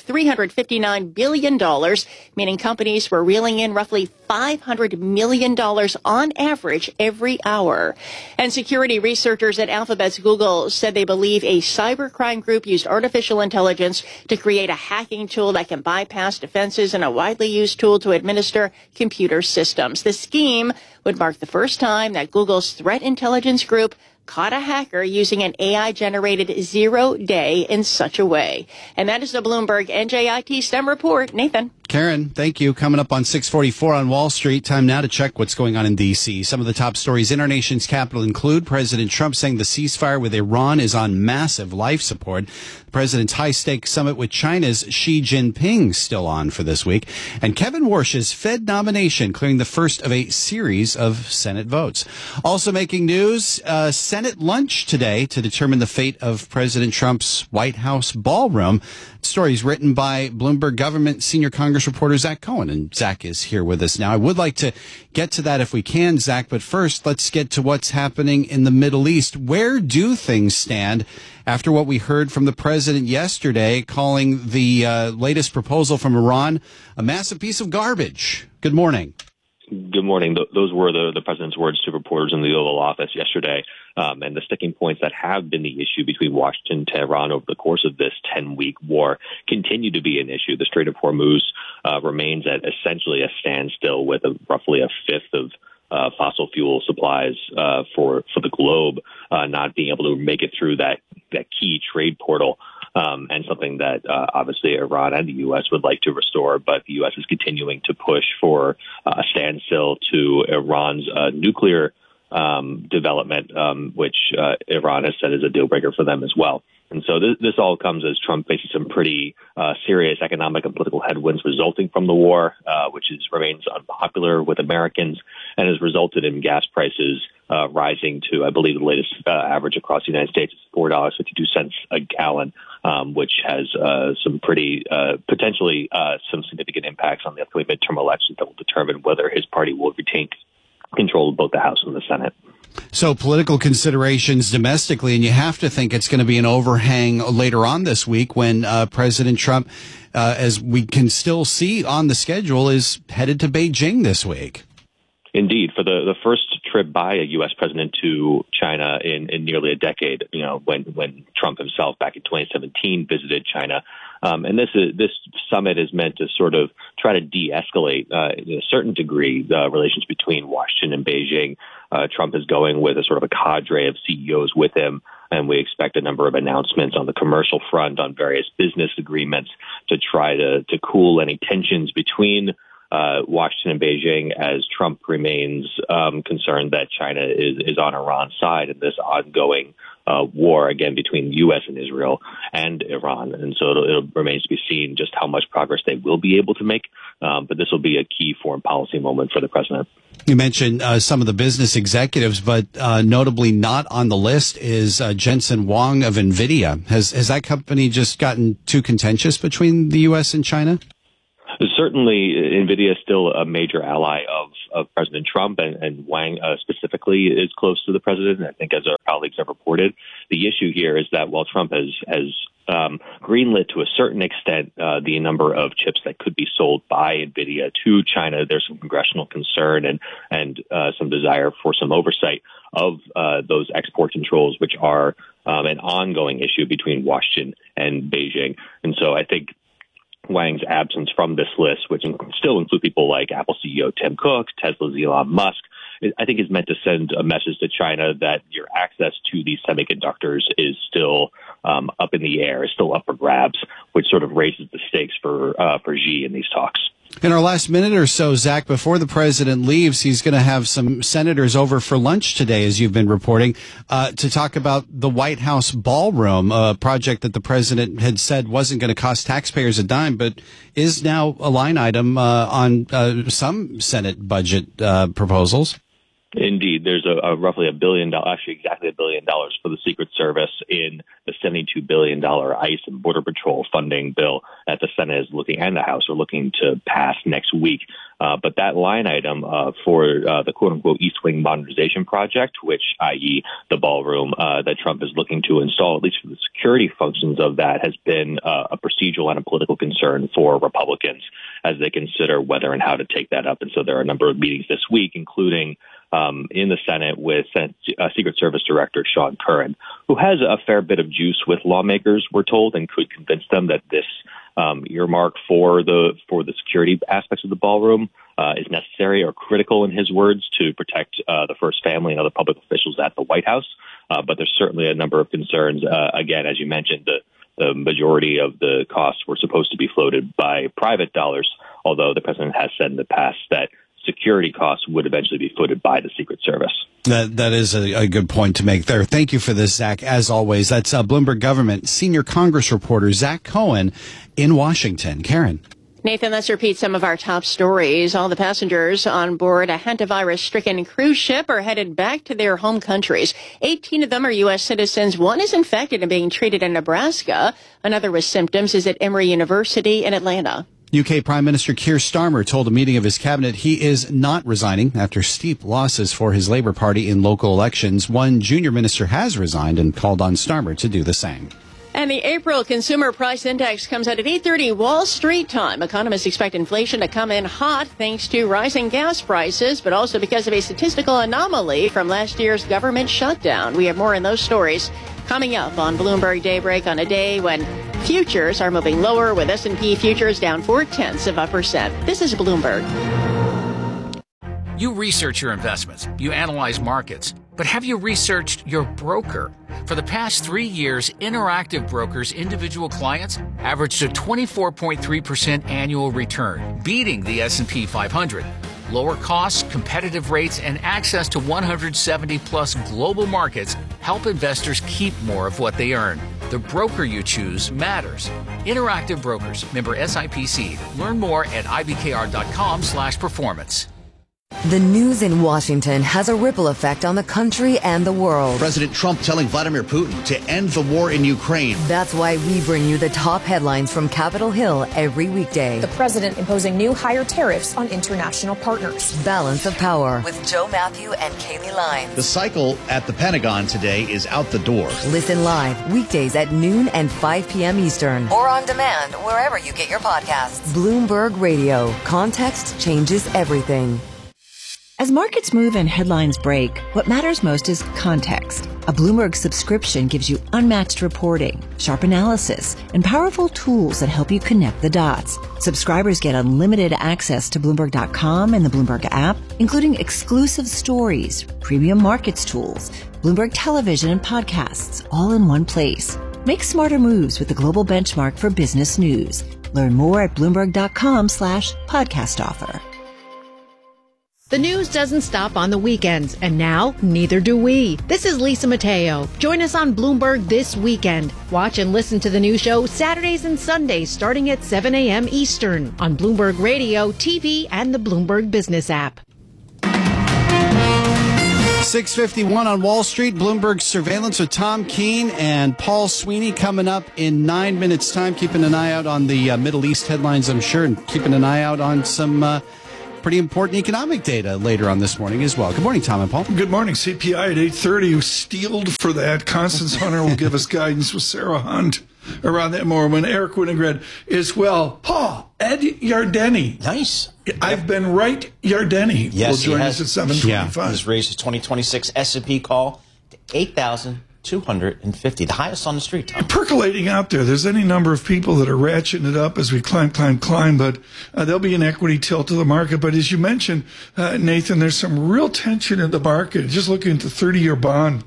[SPEAKER 1] $359 billion, meaning companies were reeling in roughly $500 million on average every hour. And security researchers at Alphabet's Google said they believe a cybercrime group used artificial intelligence to create a hacking tool that can bypass defenses and a widely used tool to administer computer systems. The scheme would mark the first time that Google's threat intelligence group caught a hacker using an AI-generated 0-day in such a way. And that is the Bloomberg NJIT STEM report. Nathan.
[SPEAKER 3] Karen, thank you. Coming up on 6:44 on Wall Street. Time now to check what's going on in D.C. Some of the top stories in our nation's capital include President Trump saying the ceasefire with Iran is on massive life support. The president's high-stakes summit with China's Xi Jinping still on for this week. And Kevin Warsh's Fed nomination clearing the first of a series of Senate votes. Also making news, Senate lunch today to determine the fate of President Trump's White House ballroom. Stories written by Bloomberg government senior Congress reporter Zach Cohen, and Zach is here with us now. I would like to get to that if we can, Zach, but first let's get to what's happening in the Middle East. Where do things stand after what we heard from the president yesterday, calling the latest proposal from Iran a massive piece of garbage? Good morning.
[SPEAKER 7] Good morning. Those were the president's words to reporters in the Oval Office yesterday. And the sticking points that have been the issue between Washington and Tehran over the course of this 10-week war continue to be an issue. The Strait of Hormuz remains at essentially a standstill with roughly a fifth of fossil fuel supplies for the globe not being able to make it through that key trade portal. And something that obviously Iran and the U.S. would like to restore, but the U.S. is continuing to push for a standstill to Iran's nuclear development, which Iran has said is a deal breaker for them as well. And so this all comes as Trump faces some pretty serious economic and political headwinds resulting from the war, which remains unpopular with Americans and has resulted in gas prices rising to, I believe, the latest average across the United States is $4.52 a gallon, which has some pretty potentially some significant impacts on the upcoming midterm elections that will determine whether his party will retain control of both the House and the Senate.
[SPEAKER 3] So political considerations domestically, and you have to think it's going to be an overhang later on this week when President Trump, as we can still see on the schedule, is headed to Beijing this week.
[SPEAKER 7] Indeed. For the first trip trip by a U.S. president to China in nearly a decade, when Trump himself back in 2017 visited China. And this summit is meant to sort of try to de-escalate, in a certain degree, the relations between Washington and Beijing. Trump is going with a sort of a cadre of CEOs with him, and we expect a number of announcements on the commercial front, on various business agreements to try to cool any tensions between Washington and Beijing, as Trump remains concerned that China is on Iran's side in this ongoing war, again, between the U.S. and Israel and Iran. And so it remains to be seen just how much progress they will be able to make. But this will be a key foreign policy moment for the president.
[SPEAKER 3] You mentioned some of the business executives, but notably not on the list is Jensen Huang of NVIDIA. Has that company just gotten too contentious between the U.S. and China?
[SPEAKER 7] Certainly, NVIDIA is still a major ally of President Trump, and Wang specifically is close to the president, I think, as our colleagues have reported. The issue here is that while Trump has greenlit to a certain extent the number of chips that could be sold by NVIDIA to China, there's some congressional concern and some desire for some oversight of those export controls, which are an ongoing issue between Washington and Beijing. And so I think Wang's absence from this list, which still include people like Apple CEO Tim Cook, Tesla's Elon Musk, I think is meant to send a message to China that your access to these semiconductors is still up in the air, is still up for grabs, which sort of raises the stakes for Xi in these talks.
[SPEAKER 3] In our last minute or so, Zach, before the president leaves, he's going to have some senators over for lunch today, as you've been reporting, to talk about the White House ballroom, a project that the president had said wasn't going to cost taxpayers a dime, but is now a line item on some Senate budget proposals.
[SPEAKER 7] Indeed, there's a roughly $1 billion, actually exactly $1 billion for the Secret Service in the $72 billion ICE and Border Patrol funding bill that the Senate is looking, and the House are looking to pass next week. But that line item for the quote-unquote East Wing modernization project, which, i.e. the ballroom that Trump is looking to install, at least for the security functions of that, has been a procedural and a political concern for Republicans as they consider whether and how to take that up. And so there are a number of meetings this week, including in the Senate with Secret Service Director Sean Curran, who has a fair bit of juice with lawmakers, we're told, and could convince them that this earmark for the security aspects of the ballroom is necessary or critical, in his words, to protect the First Family and other public officials at the White House. But there's certainly a number of concerns. Again, as you mentioned, the majority of the costs were supposed to be floated by private dollars, although the president has said in the past that security costs would eventually be footed by the Secret Service.
[SPEAKER 3] That is a good point to make there. Thank you for this, Zach. As always, that's Bloomberg Government Senior Congress reporter Zach Cohen in Washington. Karen.
[SPEAKER 1] Nathan, let's repeat some of our top stories. All the passengers on board a hantavirus-stricken cruise ship are headed back to their home countries. 18 of them are U.S. citizens. One is infected and being treated in Nebraska. Another with symptoms is at Emory University in Atlanta.
[SPEAKER 3] UK Prime Minister Keir Starmer told a meeting of his cabinet he is not resigning after steep losses for his Labour Party in local elections. One junior minister has resigned and called on Starmer to do the same.
[SPEAKER 1] And the April Consumer Price Index comes out at 8:30 Wall Street time. Economists expect inflation to come in hot thanks to rising gas prices, but also because of a statistical anomaly from last year's government shutdown. We have more in those stories coming up on Bloomberg Daybreak on a day when futures are moving lower, with S&P futures down 0.4%. This is Bloomberg.
[SPEAKER 8] You research your investments, you analyze markets, but have you researched your broker? For the past 3 years, Interactive Brokers' individual clients averaged a 24.3% annual return, beating the S&P 500. Lower costs, competitive rates, and access to 170-plus global markets help investors keep more of what they earn. The broker you choose matters. Interactive Brokers, member SIPC. Learn more at ibkr.com/performance.
[SPEAKER 6] The news in Washington has a ripple effect on the country and the world.
[SPEAKER 10] President Trump telling Vladimir Putin to end the war in Ukraine.
[SPEAKER 6] That's why we bring you the top headlines from Capitol Hill every weekday.
[SPEAKER 11] The president imposing new higher tariffs on international partners.
[SPEAKER 6] Balance of Power with Joe Matthew and Kaylee Lyons.
[SPEAKER 10] The cycle at the Pentagon today is out the door.
[SPEAKER 6] Listen live weekdays at noon and 5 p.m. Eastern. Or on demand wherever you get your podcasts. Bloomberg Radio. Context changes everything.
[SPEAKER 9] As markets move and headlines break, what matters most is context. A Bloomberg subscription gives you unmatched reporting, sharp analysis, and powerful tools that help you connect the dots. Subscribers get unlimited access to Bloomberg.com and the Bloomberg app, including exclusive stories, premium markets tools, Bloomberg television and podcasts, all in one place. Make smarter moves with the global benchmark for business news. Learn more at Bloomberg.com/podcast offer.
[SPEAKER 12] The news doesn't stop on the weekends, and now neither do we. This is Lisa Mateo. Join us on Bloomberg This Weekend. Watch and listen to the new show Saturdays and Sundays starting at 7 a.m. Eastern on Bloomberg Radio, TV, and the Bloomberg Business app.
[SPEAKER 3] 6:51 on Wall Street. Bloomberg Surveillance with Tom Keene and Paul Sweeney coming up in 9 minutes' time. Keeping an eye out on the Middle East headlines, I'm sure, and keeping an eye out on some pretty important economic data later on this morning as well. Good morning, Tom and Paul.
[SPEAKER 14] Good morning. CPI at 8:30. Steeled for that. Constance Hunter will give us guidance with Sarah Hunt around that moment. Eric Winograd as well. Paul, Ed Yardeni.
[SPEAKER 24] Nice.
[SPEAKER 14] I've been right. Yardeni will join us at 7:25.
[SPEAKER 24] He's raised his 2026 S&P call to 8,250, the highest on the street, Tom.
[SPEAKER 14] Percolating out there. There's any number of people that are ratcheting it up as we climb, but there'll be an equity tilt to the market. But as you mentioned, Nathan, there's some real tension in the market. Just looking at the 30-year bond,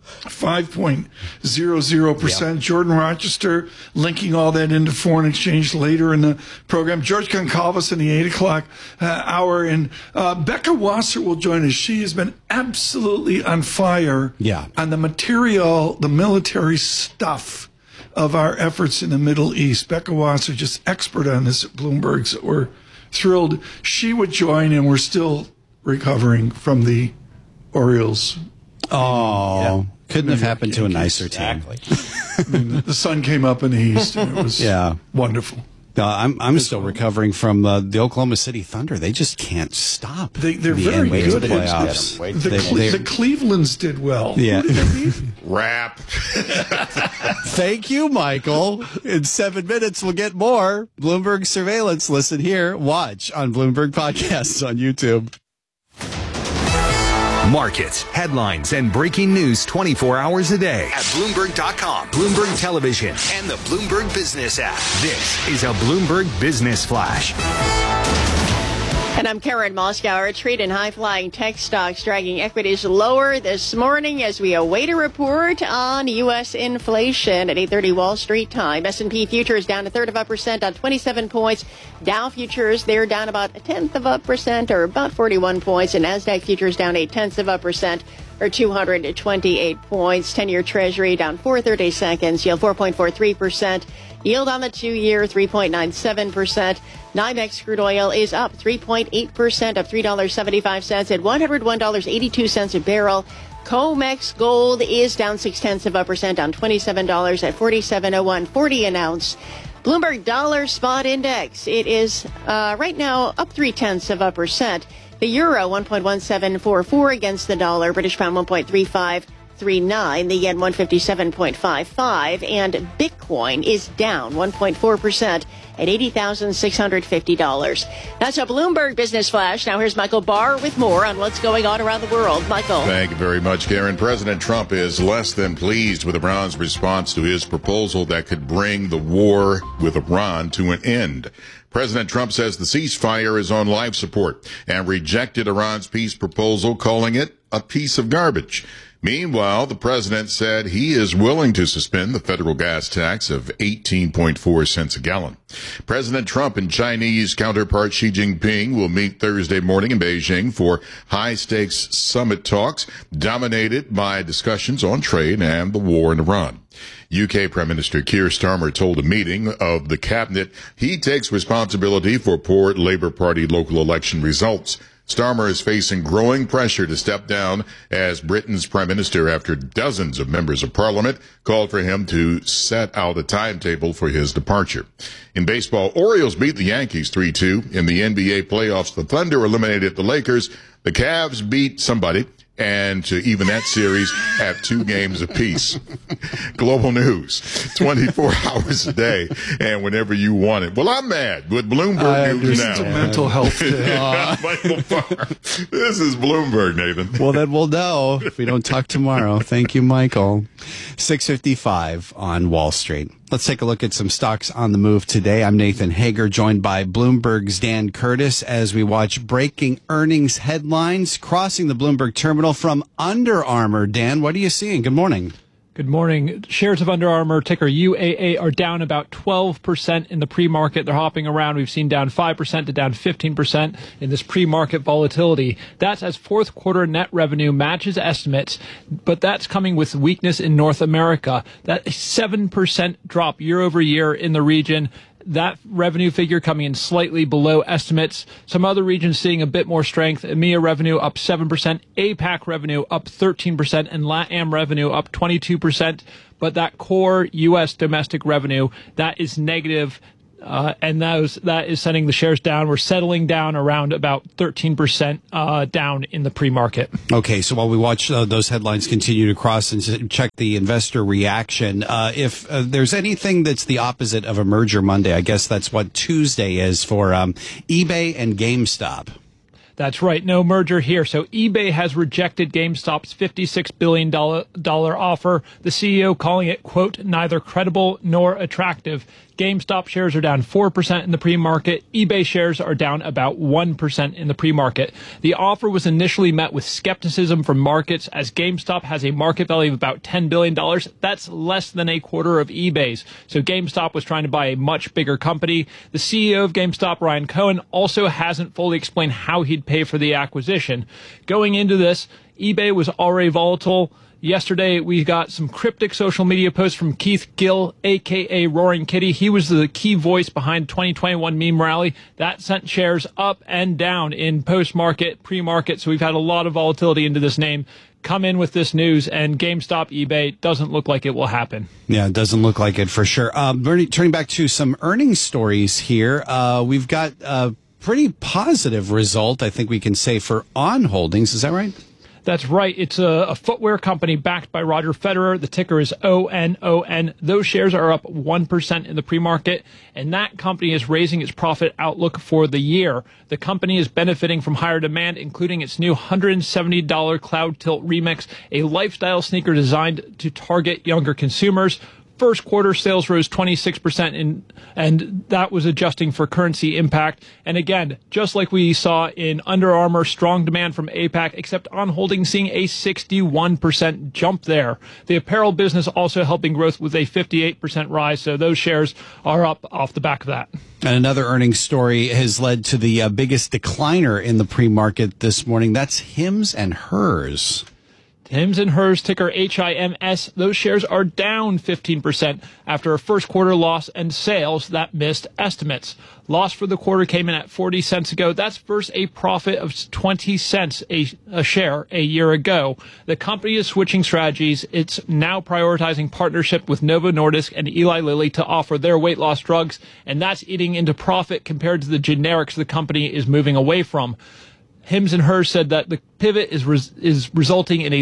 [SPEAKER 14] 5.00%. Yep. Jordan Rochester linking all that into foreign exchange later in the program. George Goncalves in the 8 o'clock hour. And Becca Wasser will join us. She has been absolutely on fire on the material, the military stuff of our efforts in the Middle East. Becca Wasser, just expert on this at Bloomberg. So we're thrilled she would join, and we're still recovering from the Orioles.
[SPEAKER 3] Oh, couldn't have happened to a nicer team.
[SPEAKER 14] I mean, the sun came up in the east, and it was wonderful.
[SPEAKER 3] I'm still recovering from the Oklahoma City Thunder. They just can't stop.
[SPEAKER 14] They're very good at
[SPEAKER 3] playoffs.
[SPEAKER 14] The Clevelands did well.
[SPEAKER 3] Yeah.
[SPEAKER 13] Rap.
[SPEAKER 3] Thank you, Michael. In 7 minutes, we'll get more Bloomberg Surveillance. Listen here. Watch on Bloomberg Podcasts on YouTube.
[SPEAKER 2] Markets, headlines, and breaking news 24 hours a day at Bloomberg.com, Bloomberg Television, and the Bloomberg Business app. This is a Bloomberg Business Flash.
[SPEAKER 1] And I'm Karen Moskauer. Trade in high-flying tech stocks dragging equities lower this morning as we await a report on U.S. inflation at 8:30 Wall Street time. S&P futures down 1/3% on 27 points. Dow futures, they're down about 0.1% or about 41 points. And NASDAQ futures down 0.8% or 228 points. 10-year Treasury down 4/30 seconds. Yield 4.43%. Yield on the 2-year 3.97%. NYMEX crude oil is up 3.8%, up $3.75 at $101.82 a barrel. COMEX gold is down 0.6% on $27 at $47.0140 an ounce. Bloomberg Dollar Spot Index, it is right now up 0.3%. The euro 1.1744 against the dollar. British pound 1.3539. The yen 157.55. And Bitcoin is down 1.4% at $80,650. That's a Bloomberg Business Flash. Now here's Michael Barr with more on what's going on around the world. Michael.
[SPEAKER 13] Thank you very much, Karen. President Trump is less than pleased with Iran's response to his proposal that could bring the war with Iran to an end. President Trump says the ceasefire is on life support and rejected Iran's peace proposal, calling it a piece of garbage. Meanwhile, the president said he is willing to suspend the federal gas tax of 18.4 cents a gallon. President Trump and Chinese counterpart Xi Jinping will meet Thursday morning in Beijing for high-stakes summit talks dominated by discussions on trade and the war in Iran. UK Prime Minister Keir Starmer told a meeting of the cabinet he takes responsibility for poor Labour Party local election results. Starmer is facing growing pressure to step down as Britain's prime minister after dozens of members of parliament called for him to set out a timetable for his departure. In baseball, Orioles beat the Yankees 3-2. In the NBA playoffs, the Thunder eliminated the Lakers. The Cavs beat somebody and to even that series at 2 games apiece. Global news, 24 hours a day, and whenever you want it. Well, I'm mad with Bloomberg News now.
[SPEAKER 14] It's a mental health day.
[SPEAKER 13] Michael Barr. This is Bloomberg, Nathan.
[SPEAKER 3] Well, then we'll know if we don't talk tomorrow. Thank you, Michael. 6:55 on Wall Street. Let's take a look at some stocks on the move today. I'm Nathan Hager, joined by Bloomberg's Dan Curtis as we watch breaking earnings headlines crossing the Bloomberg terminal from Under Armour. Dan, what are you seeing? Good morning.
[SPEAKER 4] Good morning. Shares of Under Armour, ticker UAA, are down about 12% in the pre-market. They're hopping around. We've seen down 5% to down 15% in this pre-market volatility. That's as fourth quarter net revenue matches estimates, but that's coming with weakness in North America. That 7% drop year over year in the region. That revenue figure coming in slightly below estimates. Some other regions seeing a bit more strength. EMEA revenue up 7%, APAC revenue up 13%, and LATAM revenue up 22%. But that core U.S. domestic revenue, that is negative. And that is sending the shares down. We're settling down around about 13% down in the pre-market.
[SPEAKER 3] Okay, so while we watch those headlines continue to cross and check the investor reaction, if there's anything that's the opposite of a merger Monday, I guess that's what Tuesday is for eBay and GameStop.
[SPEAKER 4] That's right. No merger here. So eBay has rejected GameStop's $56 billion offer, the CEO calling it, quote, neither credible nor attractive. GameStop shares are down 4% in the pre-market. eBay shares are down about 1% in the pre-market. The offer was initially met with skepticism from markets as GameStop has a market value of about $10 billion. That's less than a quarter of eBay's. So GameStop was trying to buy a much bigger company. The CEO of GameStop, Ryan Cohen, also hasn't fully explained how he'd pay for the acquisition. Going into this, eBay was already volatile. Yesterday, we got some cryptic social media posts from Keith Gill, a.k.a. Roaring Kitty. He was the key voice behind 2021 meme rally. That sent shares up and down in post-market, pre-market. So we've had a lot of volatility into this name. Come in with this news, and GameStop, eBay doesn't look like it will happen.
[SPEAKER 3] Yeah, it doesn't look like it for sure. Bernie, turning back to some earnings stories here, we've got a pretty positive result, I think we can say, for On Holdings. Is that right?
[SPEAKER 4] That's right. It's a footwear company backed by Roger Federer. The ticker is ONON. Those shares are up 1% in the pre-market, and that company is raising its profit outlook for the year. The company is benefiting from higher demand, including its new $170 Cloud Tilt Remix, a lifestyle sneaker designed to target younger consumers. First quarter sales rose 26%, and that was adjusting for currency impact. And again, just like we saw in Under Armour, strong demand from APAC, except On Holdings seeing a 61% jump there. The apparel business also helping growth with a 58% rise, so those shares are up off the back of that.
[SPEAKER 3] And another earnings story has led to the biggest decliner in the pre-market this morning. That's Hims and Hers.
[SPEAKER 4] Hims and Hers, ticker HIMS, those shares are down 15% after a first quarter loss and sales that missed estimates. Loss for the quarter came in at 40 cents ago. That's versus a profit of 20 cents a share a year ago. The company is switching strategies. It's now prioritizing partnership with Novo Nordisk and Eli Lilly to offer their weight loss drugs, and that's eating into profit compared to the generics the company is moving away from. Hims and Hers said that the pivot is resulting in a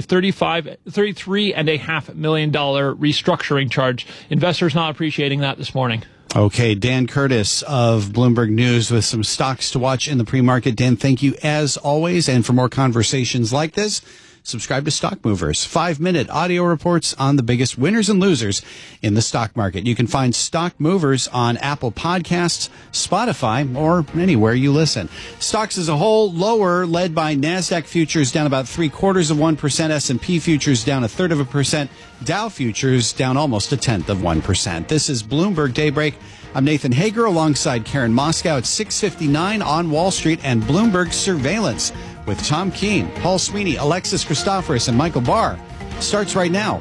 [SPEAKER 4] $33.5 million restructuring charge. Investors not appreciating that this morning.
[SPEAKER 3] Okay, Dan Curtis of Bloomberg News with some stocks to watch in the pre-market. Dan, thank you as always. And for more conversations like this, subscribe to Stock Movers, 5-minute audio reports on the biggest winners and losers in the stock market. You can find Stock Movers on Apple Podcasts, Spotify, or anywhere you listen. Stocks as a whole lower, led by NASDAQ futures down about 0.75%, S&P futures down 0.33%, Dow futures down almost 0.1%. This is Bloomberg Daybreak. I'm Nathan Hager alongside Karen Moscow at 6:59 on Wall Street and Bloomberg Surveillance with Tom Keene, Paul Sweeney, Alexis Christoforous, and Michael Barr. Starts right now.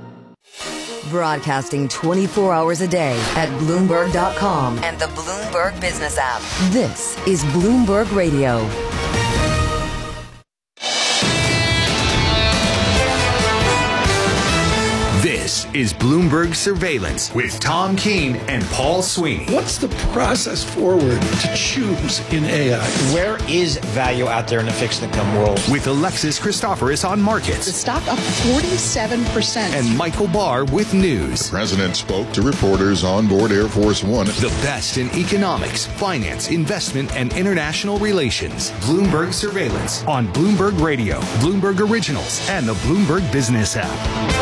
[SPEAKER 6] Broadcasting 24 hours a day at Bloomberg.com and the Bloomberg Business app. This is Bloomberg Radio.
[SPEAKER 2] This is Bloomberg Surveillance with Tom Keene and Paul Sweeney.
[SPEAKER 14] What's the process forward to choose in AI?
[SPEAKER 24] Where is value out there in the fixed income world?
[SPEAKER 2] With Alexis Christoforous on markets.
[SPEAKER 15] The stock up 47%.
[SPEAKER 2] And Michael Barr with news.
[SPEAKER 13] The president spoke to reporters on board Air Force One.
[SPEAKER 2] The best in economics, finance, investment, and international relations. Bloomberg Surveillance on Bloomberg Radio, Bloomberg Originals, and the Bloomberg Business app.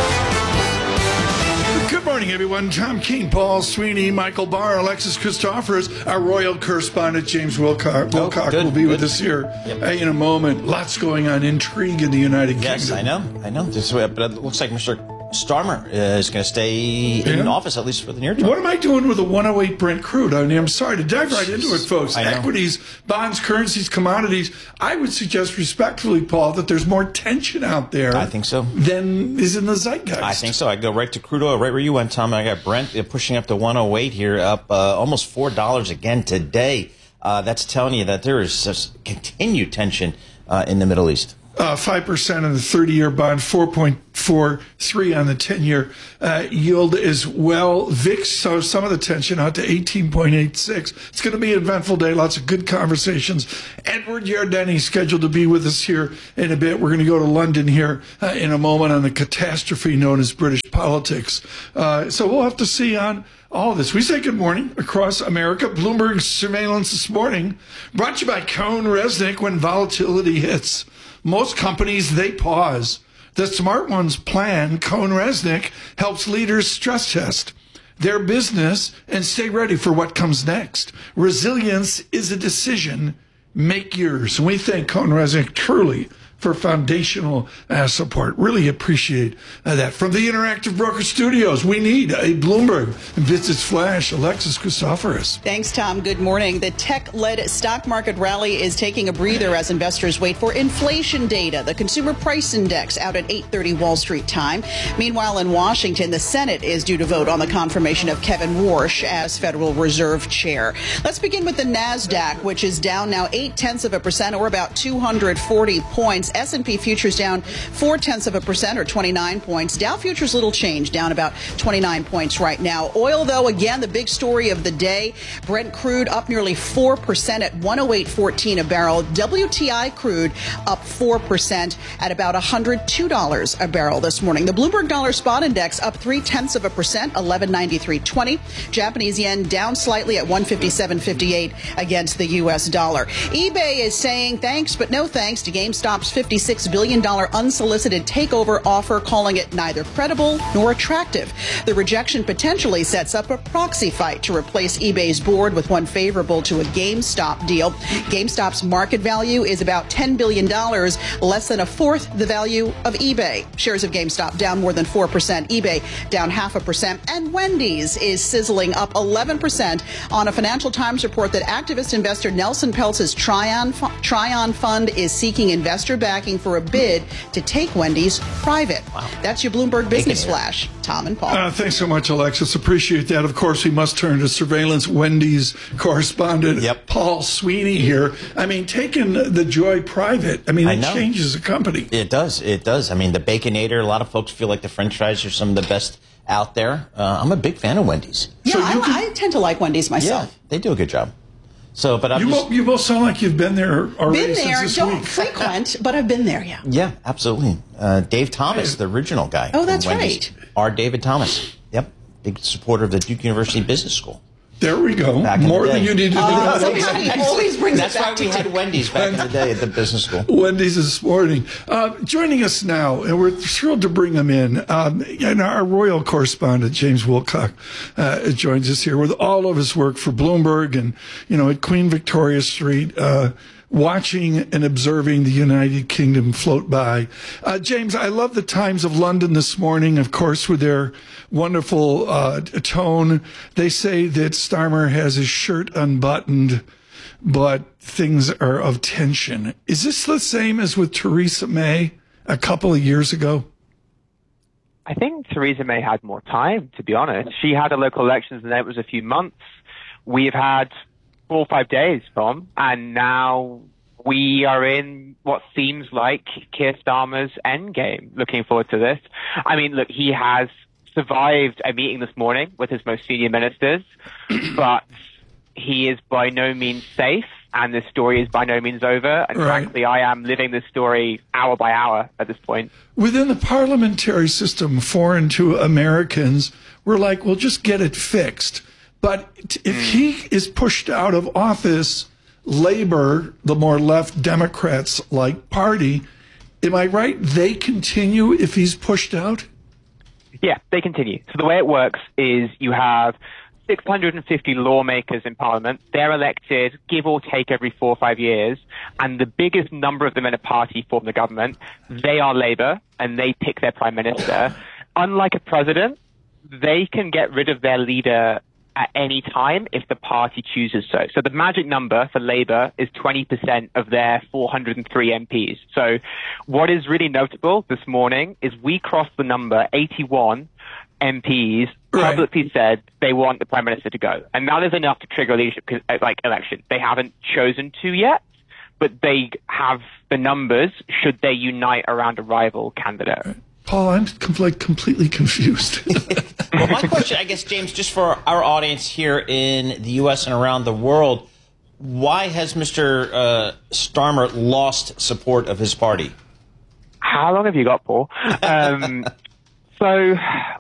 [SPEAKER 14] Good morning, everyone. Tom Keene, Paul Sweeney, Michael Barr, Alexis Christoforous, our royal correspondent James Wilcock will be with us here in a moment. Lots going on, intrigue in the United Kingdom.
[SPEAKER 24] Yes, I know. But it looks like Mr. Starmer is going to stay in office, at least for the near term.
[SPEAKER 14] What am I doing with the 108 Brent crude? I mean, I'm sorry to dive right into it, folks. Equities, bonds, currencies, commodities. I would suggest respectfully, Paul, that there's more tension out there.
[SPEAKER 24] I think so.
[SPEAKER 14] Than is in the zeitgeist.
[SPEAKER 24] I think so. I go right to crude oil, right where you went, Tom. I got Brent pushing up to 108 here, up almost $4 again today. That's telling you that there is just continued tension in the Middle East.
[SPEAKER 14] 5% on the 30-year bond, 4.43 on the 10-year yield as well. VIX saw some of the tension out to 18.86. It's going to be an eventful day. Lots of good conversations. Edward Yardeni scheduled to be with us here in a bit. We're going to go to London here in a moment on the catastrophe known as British politics. So we'll have to see on all of this. We say good morning across America. Bloomberg Surveillance this morning brought to you by CohnReznick. When volatility hits, most companies, they pause. The smart ones plan. CohnReznick helps leaders stress test their business and stay ready for what comes next. Resilience is a decision. Make yours. And we thank CohnReznick truly for foundational support. Really appreciate that. From the Interactive Broker Studios, we need a Bloomberg Business Flash. Alexis Christoforous.
[SPEAKER 16] Thanks, Tom. Good morning. The tech-led stock market rally is taking a breather as investors wait for inflation data. The Consumer Price Index out at 8:30 Wall Street time. Meanwhile, in Washington, the Senate is due to vote on the confirmation of Kevin Warsh as Federal Reserve Chair. Let's begin with the NASDAQ, which is down now 0.8% or about 240 points. S&P futures down 0.4% or 29 points. Dow futures little change, down about 29 points right now. Oil, though, again, the big story of the day. Brent crude up nearly 4% at 108.14 a barrel. WTI crude up 4% at about $102 a barrel this morning. The Bloomberg Dollar Spot Index up 0.3%, 1193.20. Japanese yen down slightly at 157.58 against the U.S. dollar. eBay is saying thanks, but no thanks to GameStop's $56 billion unsolicited takeover offer, calling it neither credible nor attractive. The rejection potentially sets up a proxy fight to replace eBay's board with one favorable to a GameStop deal. GameStop's market value is about $10 billion, less than a fourth the value of eBay. Shares of GameStop down more than 4%, eBay down 0.5%, and Wendy's is sizzling up 11% on a Financial Times report that activist investor Nelson Peltz's Tryon Fund is seeking investor backing for a bid to take Wendy's private. Wow. That's your Bloomberg Business Flash. Tom and Paul.
[SPEAKER 14] Thanks so much, Alexis. Appreciate that. Of course, we must turn to surveillance Wendy's correspondent, Paul Sweeney here. I mean, taking the Joy private, it changes a company.
[SPEAKER 24] It does. It does. I mean, the Baconator, a lot of folks feel like the French fries are some of the best out there. I'm a big fan of Wendy's.
[SPEAKER 16] Yeah, I tend to like Wendy's myself.
[SPEAKER 24] Yeah, they do a good job. So, but
[SPEAKER 14] you both sound like you've been there already.
[SPEAKER 16] Been there,
[SPEAKER 14] since this
[SPEAKER 16] don't
[SPEAKER 14] week.
[SPEAKER 16] frequent, but I've been there. Yeah.
[SPEAKER 24] Yeah, absolutely. Dave Thomas, the original guy.
[SPEAKER 16] Oh, that's right.
[SPEAKER 24] R. David Thomas. Yep, big supporter of the Duke University Business School.
[SPEAKER 14] There we go. More than you need to know.
[SPEAKER 16] He always brings
[SPEAKER 24] That's
[SPEAKER 16] it back
[SPEAKER 24] why we had Wendy's back in the day at the business school.
[SPEAKER 14] Wendy's this morning. Joining us now, and we're thrilled to bring him in, and our royal correspondent, James Wilcock, joins us here with all of his work for Bloomberg and, at Queen Victoria Street, watching and observing the United Kingdom float by. James, I love the Times of London this morning, of course, with their wonderful tone. They say that Starmer has his shirt unbuttoned, but things are of tension. Is this the same as with Theresa May a couple of years ago?
[SPEAKER 17] I think Theresa May had more time, to be honest. She had a local elections and it was a few months. We've had 4 or 5 days, Tom, and now we are in what seems like Keir Starmer's endgame. Looking forward to this. I mean, look, he has survived a meeting this morning with his most senior ministers, but he is by no means safe, and this story is by no means over. And frankly, I am living this story hour by hour at this point.
[SPEAKER 14] Within the parliamentary system, foreign to Americans, we're like, well, just get it fixed. But if he is pushed out of office, Labor, the more left Democrats-like party, am I right? They continue if he's pushed out?
[SPEAKER 17] Yeah, they continue. So the way it works is you have 650 lawmakers in Parliament. They're elected, give or take, every 4 or 5 years. And the biggest number of them in a party form the government. They are Labour, and they pick their prime minister. Unlike a president, they can get rid of their leader at any time if the party chooses so. So the magic number for Labour is 20% of their 403 MPs. So what is really notable this morning is we crossed the number 81 MPs publicly said they want the prime minister to go. And that is enough to trigger a leadership election. They haven't chosen to yet, but they have the numbers should they unite around a rival candidate.
[SPEAKER 14] Paul, I'm completely confused.
[SPEAKER 24] Well, my question, I guess, James, just for our audience here in the U.S. and around the world, why has Mr. Starmer lost support of his party?
[SPEAKER 17] How long have you got, Paul? So